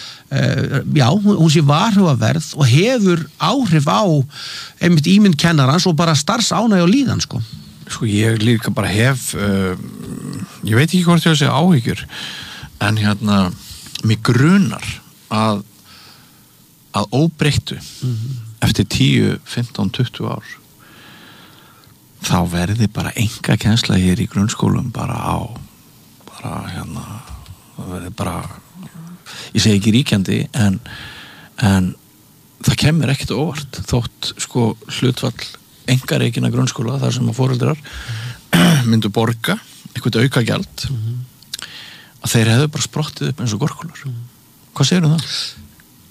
uh, já, hún, hún sé varhugaverð og hefur áhrif á einmitt ímynd kennarans og bara starfsánægja og líðan sko Sko ég líka bara hef uh, ég veit ekki hvort ég að segja áhyggjur en hérna mig grunar að að óbreyttu mm-hmm. eftir tíu, fimmtán, tuttugu ár þá verði bara enga kennsla hér í grunnskólum bara á bara hérna það verði bara ég segi ekki ríkjandi en, en það kemur ekkert óvart þótt sko hlutfall engareikina grunnskóla þar sem að foreldrar mm-hmm. myndu borga eitthvað auka gjald mm-hmm. að þeir hefðu bara sprottið upp eins og gorkular mm-hmm. hvað segir um það?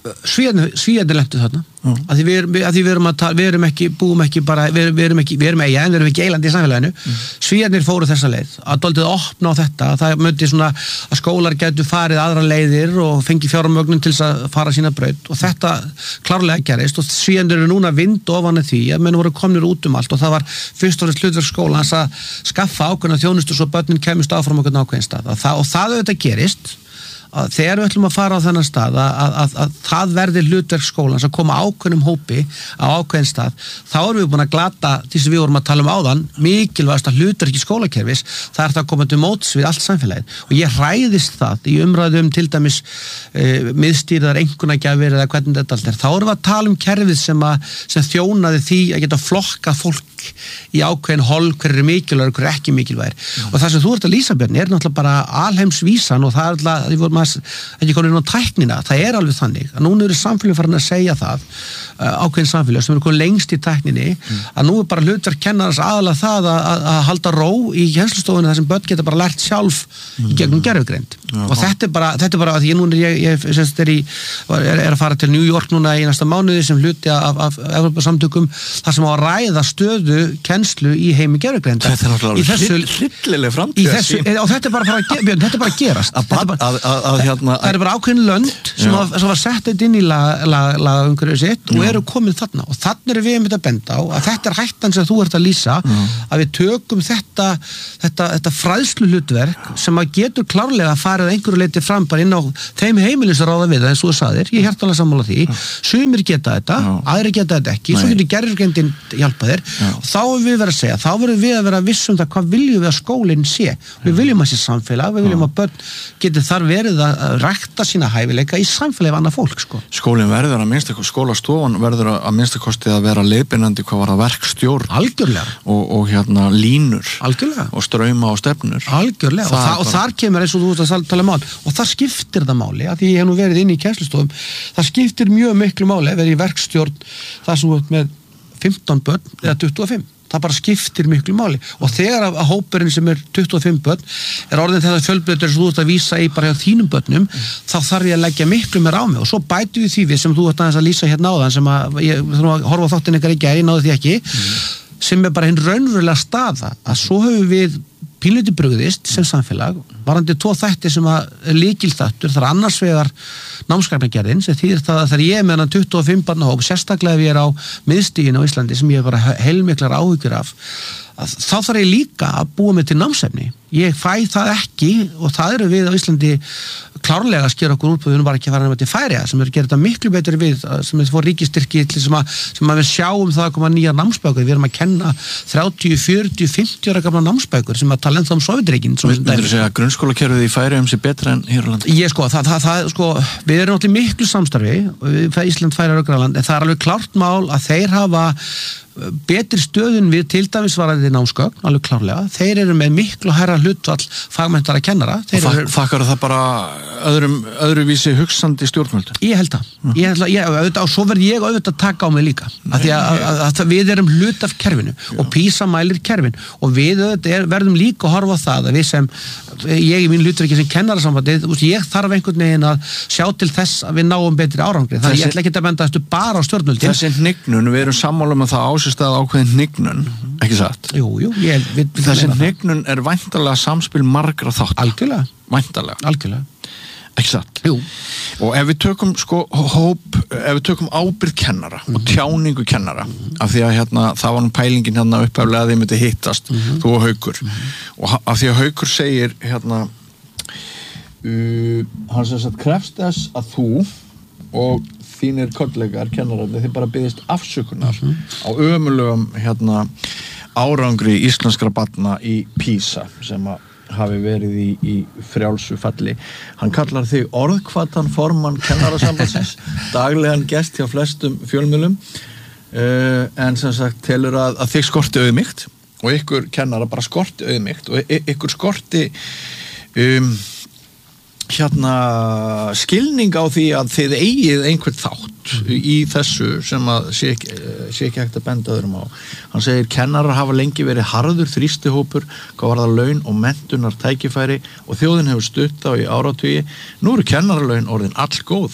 Svíjarnir lentu þarna mm. að því við erum, að því við erum að tala, við erum ekki, búum ekki bara, við, við erum ekki, við erum eiga en við erum ekki eilandi í samfélaginu mm. Svíjarnir fóru þessa leið, að doldið opna á þetta, það myndi svona að skólar getur farið aðra leiðir og fengi fjármögnun til þess að fara sína braut og þetta klárlega gerist og Svíjarnir eru núna vind ofan af því að menn voru komnir út um allt og það var fyrst og fremst hlutverk skólans að skaffa ákveðna þjónustu svo börnin kemist áfram ákveðna ákveðin stað og það, og það auðvitað gerist að þegar við ætlum að fara á þennan stað að, að, að, að það verði hlutverk skólans að koma ákveðnum hópi á ákveðin stað þá erum við búin að glata því sem við vorum að tala um áðan mikilvægast að hlutverki skólakerfis það er það að koma til móts við allt samfélagið og ég hræðist það í umræðum til dæmis e, miðstýrðar einkunnagjafir eða hvernig þetta allt er þá erum við að tala um kerfið sem, að, sem þjónaði því að geta flokka fólk í ákveðin hol hver er mikilvægur, hver er ekki mikilvægir mm. og það sem þú ert að lýsa Björn er náttúrulega bara alheimsvísan og það er alltaf, því vorum að ekki komin inn á tæknina, það er alveg þannig að núna eru samfélög farin að segja það uh, ákveðin samfélög sem eru komin lengst í tækninni mm. að nú er bara hlutverk kennarans aðalega það að, að, að halda ró í kennslustofunni þar sem börn geta bara lært sjálf mm. í gegnum gerfigreind ja, og þetta er bara, þetta er bara að ég núna ég, ég, ég er, í, er, er að fara til New York núna í næsta mánuði sem hluti af, af Evrópusamtökum þar sem á að ræða stöðu kennslu í heimi gerfigreind þetta er náttúrulega hryllileg framtíð og þetta er bara að, Björn, þetta er bara að gerast að, að, að, að, hérna, það er bara ákveðin lönd sem, að, sem var sett eitt inn í lagaumhverfið sitt og eru komið þarna og þannig er við um þetta að benda á að þetta er hættan sem þú ert að lýsa Já. Að við tökum þetta, þetta, þetta fræðslu hlutverk sem að getur klárlega að fara einhverju leiti fram bara inn á þeim heimilin sem ráða við það eins og þú sagðir, ég er hjartanlega sammála því sumir geta þetta, Já. Aðrir geta þetta ekki Nei. Svo getur gerfigreindin hjálpa þér og þá erum við verið að segja, þá verðum við að vera vissum það hvað viljum við að skólinn sé við viljum að sé samfélag, við viljum að börn geti þar verið að rækta sína hæfileika í samfélagi af annað fólk sko. Skólinn verður að minnsta skólastofan verður að minnsta kosti að vera leiðbeinandi hvað var að verkstjórn algjörlega og, og hérna línur algjörlega og strauma og stefnur algjörlega og, það, og bara... þar kemur eins og þú ert að tala mál og þar skiptir það máli að því ég hef nú verið inn í kennslustofum það skiptir mjög miklu máli að vera í verkstjórn þar sem þú ert með fimmtán börn eða tuttugu og fimm það bara skiptir miklu máli og þegar að, að hópurinn sem er tuttugu og fimm börn er orðin þetta fjölbreyttur sem þú ert að vísa í bara hjá þínum börnum mm. þá þarf ég að leggja miklu meira á mig og svo bætu við því við sem þú ert aðeins að lýsa hérna áðan sem að ég þarf að horfa á þáttin ykkar ekki að ég náðu því ekki mm. sem er bara hinn raunverulega staða að svo höfum við pínlítið brugðist sem samfélag varandi tvo þætti sem að lykilþættur þar annars vegar námsgagnagerðin sem þýðir það að þegar ég er með hann tuttugu og fimm barna hóp sérstaklega ef ég er á miðstiginu á Íslandi sem ég er bara heilmiklar áhyggjur af þá þarf ég líka að búa mig til námsefni ég fæ það ekki og það eru við á Íslandi klárlega að skera okkur út við erum bara ekki að fara nefnir til Færeyja sem eru að gera þetta miklu betur við sem er fór ríkistyrki sem að, sem að við sjáum það að koma nýja námsbækur við erum að kenna þrjátíu, fjörutíu, fimmtíu ára gamla námsbækur sem að tala ennþá um Sovétríkin Myndur þú segja að grunnskólakerfið í Færeyjum sé betra en hér á landi? Ég sko, það, það, það, sko við erum náttúrulega miklu samstarfi við Ísland, Færeyjar og Grænland en það er alveg klárt mál að þeir hafa betri stöðun við til dæmis varandi námsgögn, alveg klárlega þeir eru með miklu hærra hlutfall fagmenntara kennara og þakkar það bara öðrum, öðruvísi hugsandi stjórnvöldu? Ég held það, mm. ég held það ég, auðvitað, og svo verð ég auðvitað að taka á mig líka Nei, að því að, að, að, að við erum hlut af kerfinu Já. Og PISA mælir kerfin og við er, verðum líka að horfa á það að við sem, ég í mín hlutverki sem kennarasambandið, ég þarf einhvern veginn að sjá til þess að við náum betri árangri þannig að ég ætla ekki að benda þessu bara á stjórnvöldin Þessi hnignun, við erum sammála um að það ásistað ákveðin hnignun, ekki satt? Jú, jú, ég við, við Þessi hnignun er væntanlega samspil margra þátt Algjörlega Væntanlega Algjörlega Ekki satt? Jú Og ef við tökum sko hóp, ef við tökum ábyrgð kennara mm-hmm. og tjáningu kennara mm-hmm. af því að hérna, það var nú pælingin hérna upphaflega að þið myndi hittast mm-hmm. þú og Haukur mm-hmm. og af því að Haukur segir hérna uh, hann sem sagt krefst þess að þú og þínir kollegar kennararnir þið bara biðist afsökunar mm-hmm. á ömurlegum hérna árangri íslenskra barna í PISA sem að hafi verið í, í frjálsu falli. Hann kallar þig orðhvatan formann kennarasambandsins, daglegan gest hjá flestum fjölmiðlum, uh, en sem sagt telur að, að þig skorti auðmýkt og ykkur kennara bara skorti auðmýkt og ykkur skorti um, hérna skilning á því að þið eigið einhvern þátt í þessu sem að sé ekki, sé ekki hægt að benda öðrum á. Hann segir kennarar hafa lengi verið harður þrýstihópur hvað var það laun og menntunar tækifæri og þjóðin hefur stutt á í áratugi. Nú eru kennaralaun orðin allgóð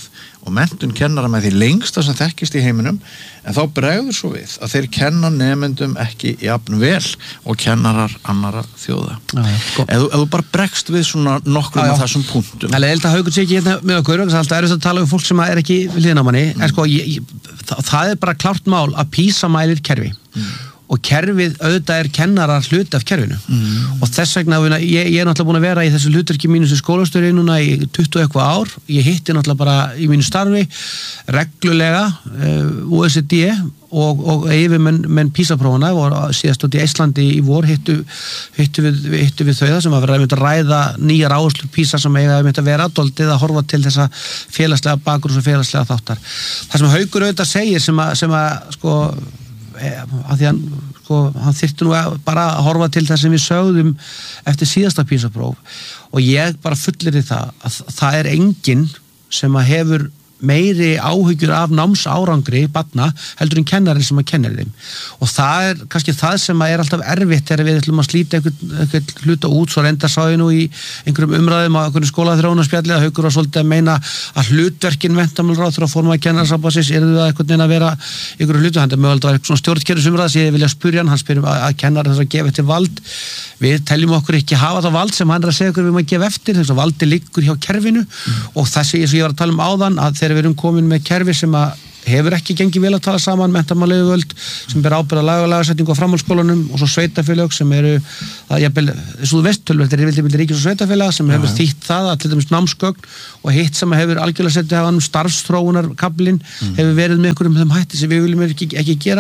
og menntun kennara með því lengsta sem þekkist í heiminum, en þá bregður svo við að þeir kenna nemendum ekki jafn vel og kennarar annara þjóða. Já, já, ef, ef þú bara bregst við svona nokkrum af þessum punktum. Það er held að Haukur sé ekki hérna með okkur, það er alltaf erfitt að tala um fólk sem er ekki við hliðina á manni, mm. en sko, ég, ég, það, það er bara klárt mál að PISA mælir kerfi. Mm. Og kerfið auðvitað er kennarar hluti af kerfinu mm. og þess vegna, ég, ég er náttúrulega búin að vera í þessu hlutverki mínu sem skólastjóri núna í tuttugu eitthvað ár, ég hitti náttúrulega bara í mínu starfi reglulega uh, O E C D og, og yfir menn, menn PISA-prófana og síðast út í Íslandi í vor hittu, hittu, við, hittu við þau það sem að vera að ræða nýjar áherslur PISA sem eiga að vera aðdoldið að horfa til þessa félagslega bakgrunns og félagslega þáttar. Það sem Haukur auðvitað segir sem að, sem að sko að því hann, sko, hann þyrfti nú bara að horfa til það sem við sögðum eftir síðasta PISA-próf og ég bara fullir í það að það er enginn sem að hefur meiri áhyggjur af námsárangri barna heldur en kennarinn sem að kennir þeim og það er kannski það sem að er alltaf erfitt þegar við ætlum að slíta einhvern, einhvern hluta út, svo reyndar sá ég nú í einhverjum umræðum á einhverjum skólaþróunarspjalli að Haukur var svolítið að meina að hlutverkin menntamálaráð þurfa að forma kennarasambandsins, eru það einhvern veginn að vera einhverju hlutu, hann er mögulega að vera eitthvað svona stjórnkerfisumræða sem ég vilja spyrja hann, hann spyr um að, að kennara þess að gefa eftir vald við teljum okkur ekki hafa það vald sem hann er að segja okkur við maður að gefa eftir, þess að valdi liggur hjá kerfinu mm. og þessi eins og ég var að tala um áðan að þegar við erum komin með kerfi sem að hefur ekki gengið vel að tala saman menntamálayfirvöld sem ber ábyrgð á lag- og lagasetningu á framhaldsskólanum og svo sveitafélög sem eru það jafnvel, eins og þú veist tölvöld er yfirleitt milli ríkis og sveitafélag sem hefur þýtt það að til dæmis námsgögn og hitt sem hefur algjörlega setið hafa um starfsþróunarkablinn mm. hefur verið með einhverjum þeim hætti sem við viljum ekki, ekki gera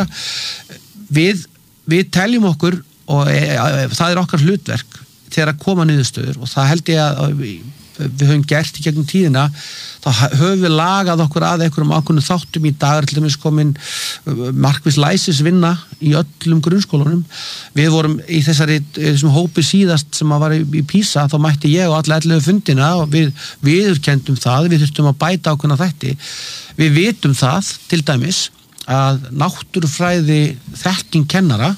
við, við teljum okkur og e, e, það er okkar hlutverk þegar að koma niðurstöður og það held ég að, að við höfum gert í gegnum tíðina þá höfum við lagað okkur að einhverjum ákveðnum þáttum í dag til dæmis komin markviss læsisvinna í öllum grunnskólunum við vorum í þessari þessum hópi síðast sem að var í, í PISA þá mætti ég og alla ellefu fundina og við viðurkenndum það, við þurftum að bæta ákveðna þætti við vitum það til dæmis að náttúrufræði þekking kennara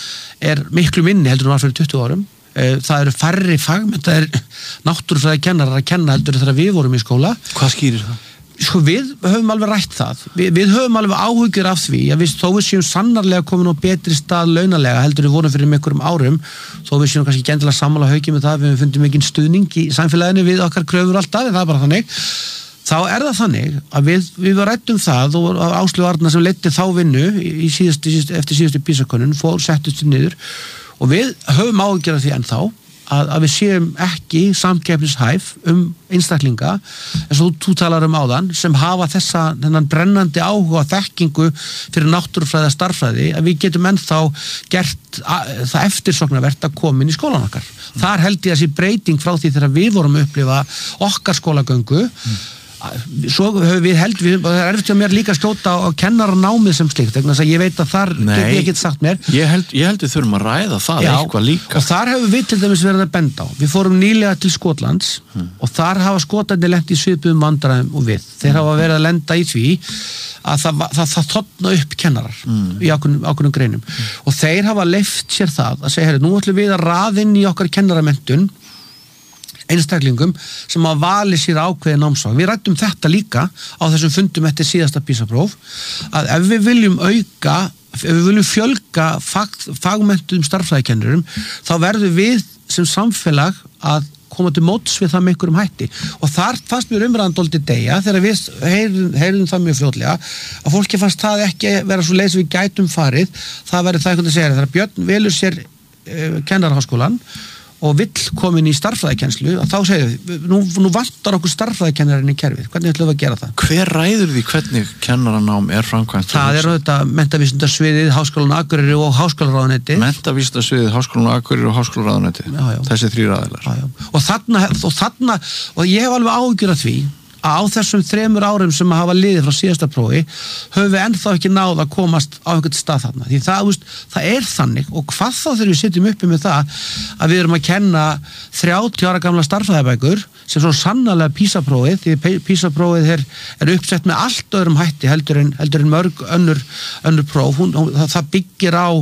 er miklu minni heldur en var fyrir tuttugu árum það eru færri fagmenntaðir náttúrufræði kennarar að kenna heldur þegar við vorum í skóla. Hvað skýrir það? Sko við höfum alveg rætt það. Vi, við höfum alveg áhyggjur af því að við þó við séum sannarlega komin á betri stað launalega heldur við vorum fyrir einhverjum árum þó við séum kannski ekki endilega sammála Hauki með það við fundum ekki stuðning í samfélaginu við okkar kröfur alltaf, það er bara þannig. Þá er það þannig að við, við rættum það og Áslaug Arna sem leiddi þá vinnu í síðustu, eftir síðustu PISA-könnun fór settust niður og við höfum áhyggjur af því ennþá að, að við séum ekki samkeppnishæf um einstaklinga eins og þú talar um áðan sem hafa þessa þennan brennandi áhuga þekkingu fyrir náttúrufræði og starffræði að við getum ennþá gert að, það eftirsóknarvert að koma inn í skólan okkar. Mm. Þar held ég að þessi breyting frá því þegar við vorum að upplifa okkar skólagöngu mm. svo höfum við held við, það er erfitt hjá mér líka að skjóta á kennaranámið sem slíkt, þannig að ég veit að þar Nei, get ég get sagt mér ég held, ég held við þurfum að ræða það Já, eitthvað líka og þar hefur við til dæmis verið að benda á við fórum nýlega til Skotlands hmm. og þar hafa Skotandi lent í svipuðum vandræðum og við, þeir hmm. hafa verið að lenda í því að það, það, það þotna upp kennarar hmm. í ákveðnum, ákveðnum greinum hmm. og þeir hafa leyft sér það að segja, nú ætlum við að raða inn í okkar kennaramenntun einstaklingum sem að vali sér ákveðin námsfag. Við rættum þetta líka á þessum fundum eftir síðasta PISA-próf að ef við viljum auka, ef við viljum fjölga fag, fagmenntum starffræðikennurum þá verður við sem samfélag að koma til móts við það með einhverjum hætti og þar fannst mér umræðan dálítið deyja þegar við heyrðum, heyrðum það mjög fljótlega að fólki fannst það ekki vera svo leið sem við gætum farið, það verður það einhvern að segja þegar Björn velur sér uh, kennaraháskólan og vill komin í starffræðikennslu og þá segir við, nú, nú vantar okkur starffræðikennarinn í kerfið, hvernig ætlum við að gera það? Hver ræður því hvernig kennaranám er framkvæmt? Það er þetta menntavísindasviðið, Háskólann á Akureyri og Háskólaráðuneyti. Menntavísindasviðið, Háskólann á Akureyri og Háskólaráðuneyti. Þessi þrír aðilar. Já, já. Og þarna, og þarna, og ég hef alveg áhyggjur af því að á þessum þremur árum sem að hafa liðið frá síðasta prófi höfum við ennþá ekki náð að komast á einhvern stað þarna því það, úst, það er þannig og hvað þá þegar við sitjum uppi með það að við erum að kenna þrjátíu ára gamla starffræðibækur sem svo sannarlega PISA-prófið því PISA-prófið er, er uppsett með allt öðrum hætti heldur en, heldur en mörg önnur, önnur próf hún, það, það byggir á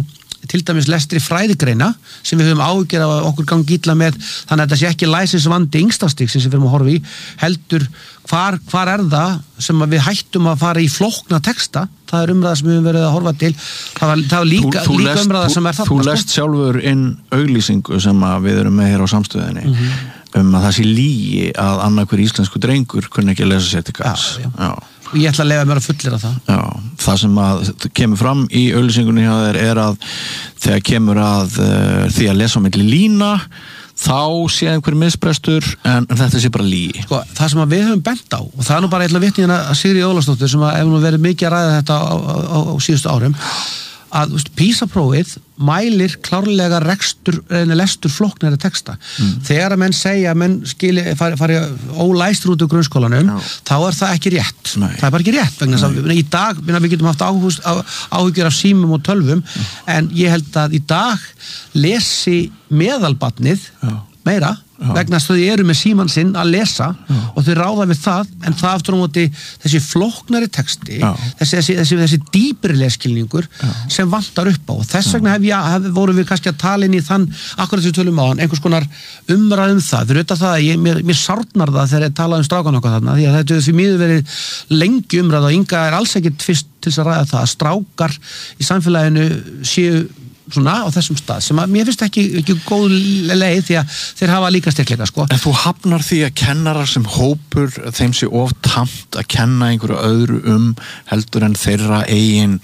til dæmis lestri fræðigreina sem við höfum áhyggjur af að okkur gangi illa með, þannig að þetta sé ekki læsinsvandi yngstastigsins sem við erum að horfa í, heldur hvar, hvar er það sem að við hættum að fara í flókna texta, það er umræða sem við höfum verið að horfa til, það var, það var líka, þú, þú líka lest, umræða sem er þarna. Þú lest sjálfur inn auglýsingu sem að við erum með hér á samstöðinni mm-hmm. um að það sé lygi að annarkur íslensku drengur kunni ekki að lesa sér til gagns. Já, já. Já. Og ég ætla að leyfa mér að fullera það. Já, það sem að kemur fram í auglýsingunni hjá þér er að þegar kemur að uh, því að lesa á milli lína, þá sé einhver misbrestur en, en þetta sé bara lygi. Sko, það sem að við höfum bent á, og það er nú bara eitthvað vitni hérna að Sigríður Ólafsdóttir sem að hefur nú verið mikið að ræða þetta á, á, á, á síðustu árum, að veist, PISA-prófið mælir klárlega rekstur, lestur flóknari texta. Mm. Þegar að menn segja að menn skili, fari, fari ólæstur út úr grunnskólanum, no. þá er það ekki rétt. Nei. Það er bara ekki rétt. Vegna að, í dag, við getum haft áhugst, á, áhyggjur af símum og tölvum, no. en ég held að í dag lesi meðalbarnið no. meira, Já. vegna að þau eru með símann sinn að lesa Já. og þau ráða við það, en það aftur á móti þessi flóknari texti, þessi, þessi, þessi, þessi dýpri leskilningur Já. sem vantar upp á, og þess vegna hef ég, hef, vorum við kannski að tala inn í þann, akkurat sem við tölum á hann, einhvers konar umræðum það, fyrir auðvitað það að ég, mér, mér sárnar það þegar ég tala um strákan okkar þarna, því að þetta er því miður verið lengi umræð og Inga er alls ekkit fyrst til þess að ræða það að strákar í samfélaginu séu svona á þessum stað sem að mér finnst ekki, ekki góð leið því að þeir hafa líka styrkleika sko. En þú hafnar því að kennarar sem hópur þeim sé of tamt að kenna einhverju öðru um heldur en þeirra eigin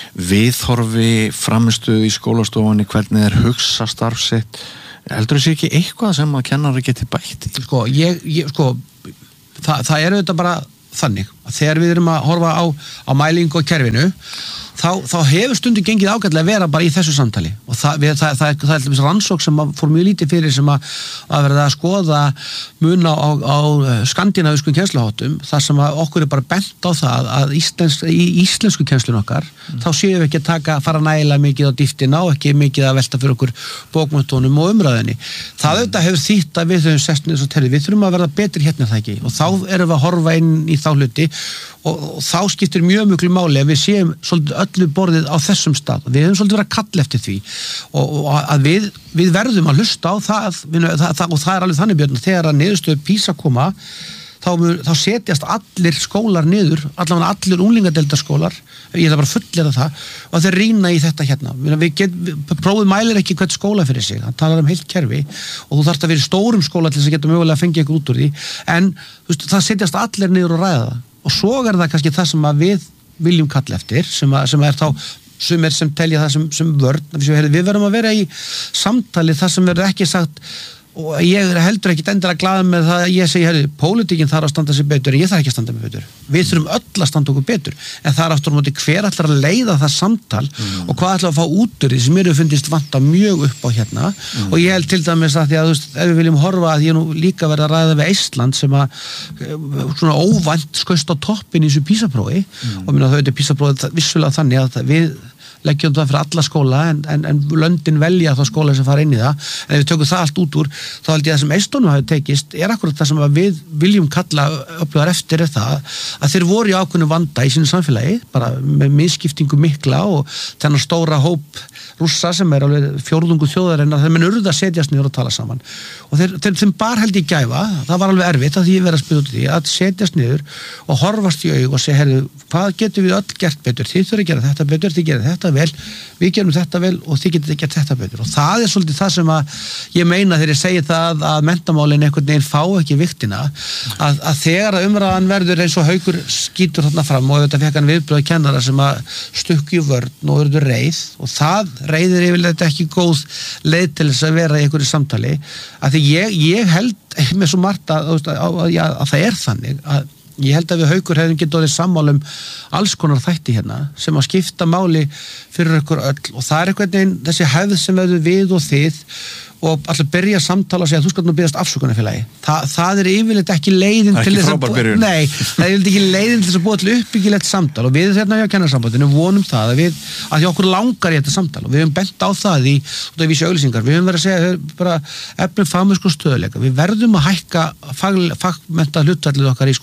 viðhorfi, framistuð í skólastofunni, hvernig þeir hugsa starf sitt, heldur þessi ekki eitthvað sem að kennarar geti bætt í? Sko, ég, ég, sko það, það er auðvitað bara þannig að þegar við erum að horfa á, á mælingu og kerfinu Þá, þá hefur stundum gengið ágætlega að vera bara í þessu samtali og það, við, það, það, það, það er rannsók sem fór mjög lítið fyrir sem að, að verða að skoða mun á, á, á skandinavískum kennsluháttum þar sem að okkur er bara bent á það að íslensk, í íslensku kennslun okkar mm. þá séum við ekki að taka, fara nægilega mikið á dýftina og ekki mikið að velta fyrir okkur bókmenntunum og umræðinni. Það auðvitað hefur þýtt að við höfum sest niður svo terri, við þurfum að verða betri hérna það ekki og þá erum við að horfa inn í þá hluti og, og þá skiptir mjög mjög máli að við séum svolítið öllu borðið á þessum stað. Við höfum svolítið verið að kalla eftir því og, og að við, við verðum að hlusta á það, við, það, það og það er alveg þannig Björn, þegar að niðurstöðu PISA koma þá, þá setjast allir skólar niður, allavega allir unglingadeildarskólar, ég ætla bara að fullera það og þeir rýna í þetta hérna. Við get, við prófið mælir ekki hvert skóla fyrir sig, hann talar um heilt kerfi og þú þarft að vera í stórum skóla til þess að geta mögulega að fengja eitthvað út úr því, en veist, það setjast allir niður og ræða það og svo er það kannski það sem að við viljum kalla eftir, sem, að, sem er þá sem er sem telja það sem, sem vörn við, við verðum að vera í samtali það sem verður ekki sagt og ég er heldur ekki endur að glaða með það að ég segi, herri, pólitíkin þarf að standa sig betur en ég þarf ekki að standa mig betur. Við þurfum öll að standa okkur betur, en það er aftur á móti hver ætlar að leiða það samtal mm. og hvað ætlar að fá út úr því sem mér hefur fundist vanta mjög upp á hérna mm. og ég held til dæmis að því að þú veist, ef við viljum horfa að ég nú líka verða að ræða við Eistland sem að svona óvænt skaust á toppin í þessu PISA-prófi mm. og minna þau þetta PISA-prófi vissulega þannig að við leggjum það fyrir alla skóla en, en, en löndin velja þá skóla sem fara inn í það en ef við tökum það allt út úr þá held ég að það sem Eistónum hafi tekist er akkurat það sem við viljum kalla öflugar eftir er það að þeir voru í ákveðnu vanda í sínu samfélagi bara með misskiptingu mikla og þennan stóra hóp rússa sem er alveg fjórðungu þjóðarinnar þeir menn urðu að setjast niður og tala saman og þeir, þeir, þeim bar held ég gæfa það var alveg erfitt að því ég verið að spila út í því að setjast niður og horfast í aug og segja herru, hvað getum við öll gert betur þið þurfum að gera þetta betur, þið gera þetta vel við gerum þetta vel og þið getur gert þetta betur og það er svolítið það sem að ég meina þegar ég segi það að menntamálin einhvern veginn fá ekki viktina að, að þegar að umræðan verður eins og Haukur skýtur þarna fram og þetta fekk hann viðbröð kennara sem að stukki vörn og verður reið og það reiðir yfirleitt ekki góð leið til þess að vera í einhverju samtali að því ég, ég held með svo margt að, að, að, að, að það er þannig að ég held að við Haukur hefum getið orðið sammálum alls konar þætti hérna sem að skipta máli fyrir ykkur öll og það er einhvern veginn þessi hefð sem verður við og þið og allir byrja að samtala og segja þú skalt nú biðjast afsökunarfélagi. Þa, það er yfirleitt ekki leiðin til þess að búa, nei, það er yfirleitt ekki leiðin til þess að búa til uppbyggilegt samtal og við hérna hjá kennarasambandinu vonum það að við, að því okkur langar í þetta samtal og við höfum bent á það í, út af vísi auglýsingar, við höfum verið að segja bara efnum fagmennsku og stöðuleika, við verðum að hækka fag, fagmenta hlutfallið okkar í skólunum,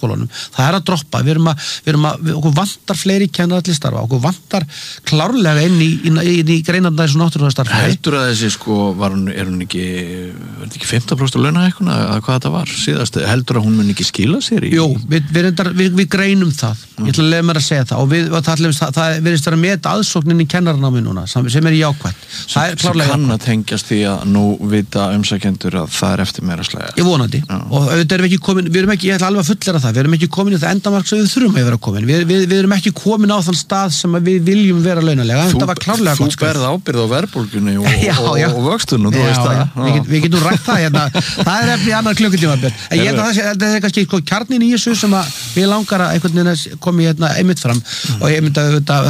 það er að droppa, við erum að, við erum að við, okkur vantar fleiri kennarar til starfa, okkur vantar klárlega inn í, inn, inn í greinarnar þessu náttúrulega heldur að þessi sko, var hún, er hún ekki er þetta ekki fimmtán prósent að launa eitthvað að hvað þetta var síðast, heldur að hún mun ekki skila sér í? Jú, við, við, við, við greinum það mm. ég ætla að lefa mér að segja það og við, það, það, það verðist vera með aðsóknin í kennaranámi núna, sem er jákvætt það er klárlega kann að tengjast því að nú vita umsækjendur að það er eftir meira slæða. Ég vonandi Já. Og auðvitað erum við ekki komin, við erum ekki, ég ætla alveg að fullera það, við erum ekki komin í það endamark sem við þurfum að vera komin, við, við, við erum ekki komin á þann stað sem við viljum vera launalega, þú, þetta var klárlega gott. Þú berð ábyrgð á verðbólgunni og, já, og, já. og vöxtun og þú veist það. Við, get, við getum rætt það hérna, það er eftir annar klukkutíma, en ég held að það er kannski sko, kjarnin í þessu sem að við langar að einhvern veginn komi hérna einmitt fram mm. og ég myndi að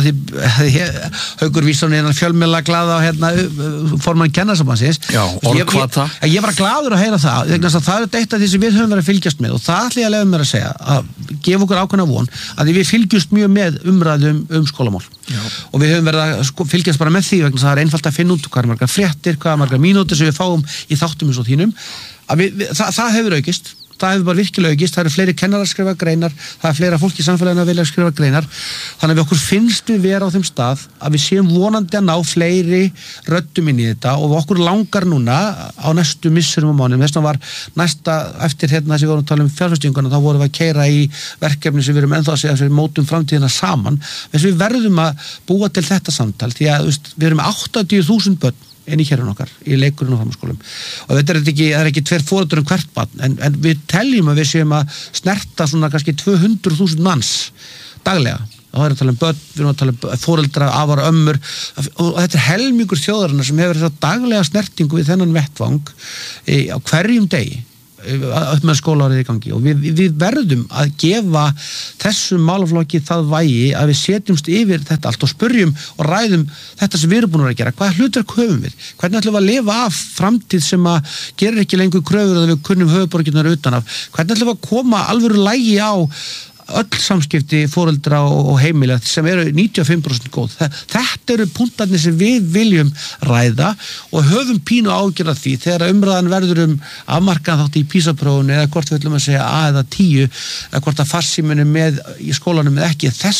Haukur Vísson er fjölmiðla glaða og hérna formann kennarasambandsins. Já, orðhvata. Ég, ég, ég var glaður að heyra það, það er eitt af því sem við höfum verið að fylgjast með og það ætla ég að lefa mér að segja, að gefa okkur ákveðna von að við fylgjumst mjög með umræðum um skólamál. Já. Og við höfum verið að sko, fylgjast bara með því vegna það er einfalt að finna út hvað er margar fréttir, hvað er margar mínútur sem við fáum í þáttum eins og þínum, að við, við, það, það hefur aukist. Það hefur bara virkilega aukist, það eru fleiri kennarar að skrifa greinar, það er fleira fólk í samfélaginu að vilja að skrifa greinar, þannig að við okkur finnst við vera á þeim stað að við séum vonandi að ná fleiri röddum inn í þetta og okkur langar núna á næstu missurum og mánuðum, þess vegna var næsta eftir hérna sem við vorum að tala um fjárfestinguna, þá vorum við að keyra í verkefni sem við erum ennþá að segja að við mótum framtíðina saman, þess við verðum að búa til þetta samtal, því að veist, við erum með áttatíu þúsund börn inn í kerfinu okkar, í leikurinn og framhaldsskólum og þetta er ekki, það er ekki tveir foreldrar um hvert barn, en, en við teljum að við séum að snerta svona kannski tvö hundruð þúsund manns daglega og það er að tala um börn, við erum að tala um foreldra, afar, ömmur og þetta er helmingur þjóðarinnar sem hefur þetta daglega snertingu við þennan vettvang e, á hverjum degi upp með skólaárið í gangi og við, við verðum að gefa þessum málaflokki það vægi að við setjumst yfir þetta allt og spurjum og ræðum þetta sem við erum búin að gera, hvaða hlutverk höfum við, hvernig ætlum við að lifa af framtíð sem að gerir ekki lengur kröfur að við kunnum höfuborginnar utan af, hvernig ætlum við að koma alvöru lægi á öll samskipti foreldra og heimila sem eru níutíu og fimm prósent góð. Þetta eru punktarnir sem við viljum ræða og höfum pínu ágjörð af því þegar umræðan verður um afmarkaðan þátt í PISA-prófunu eða hvort við ætlum að segja A eða tíu eða hvort að farsíminu með í skólanum eða ekki. Þess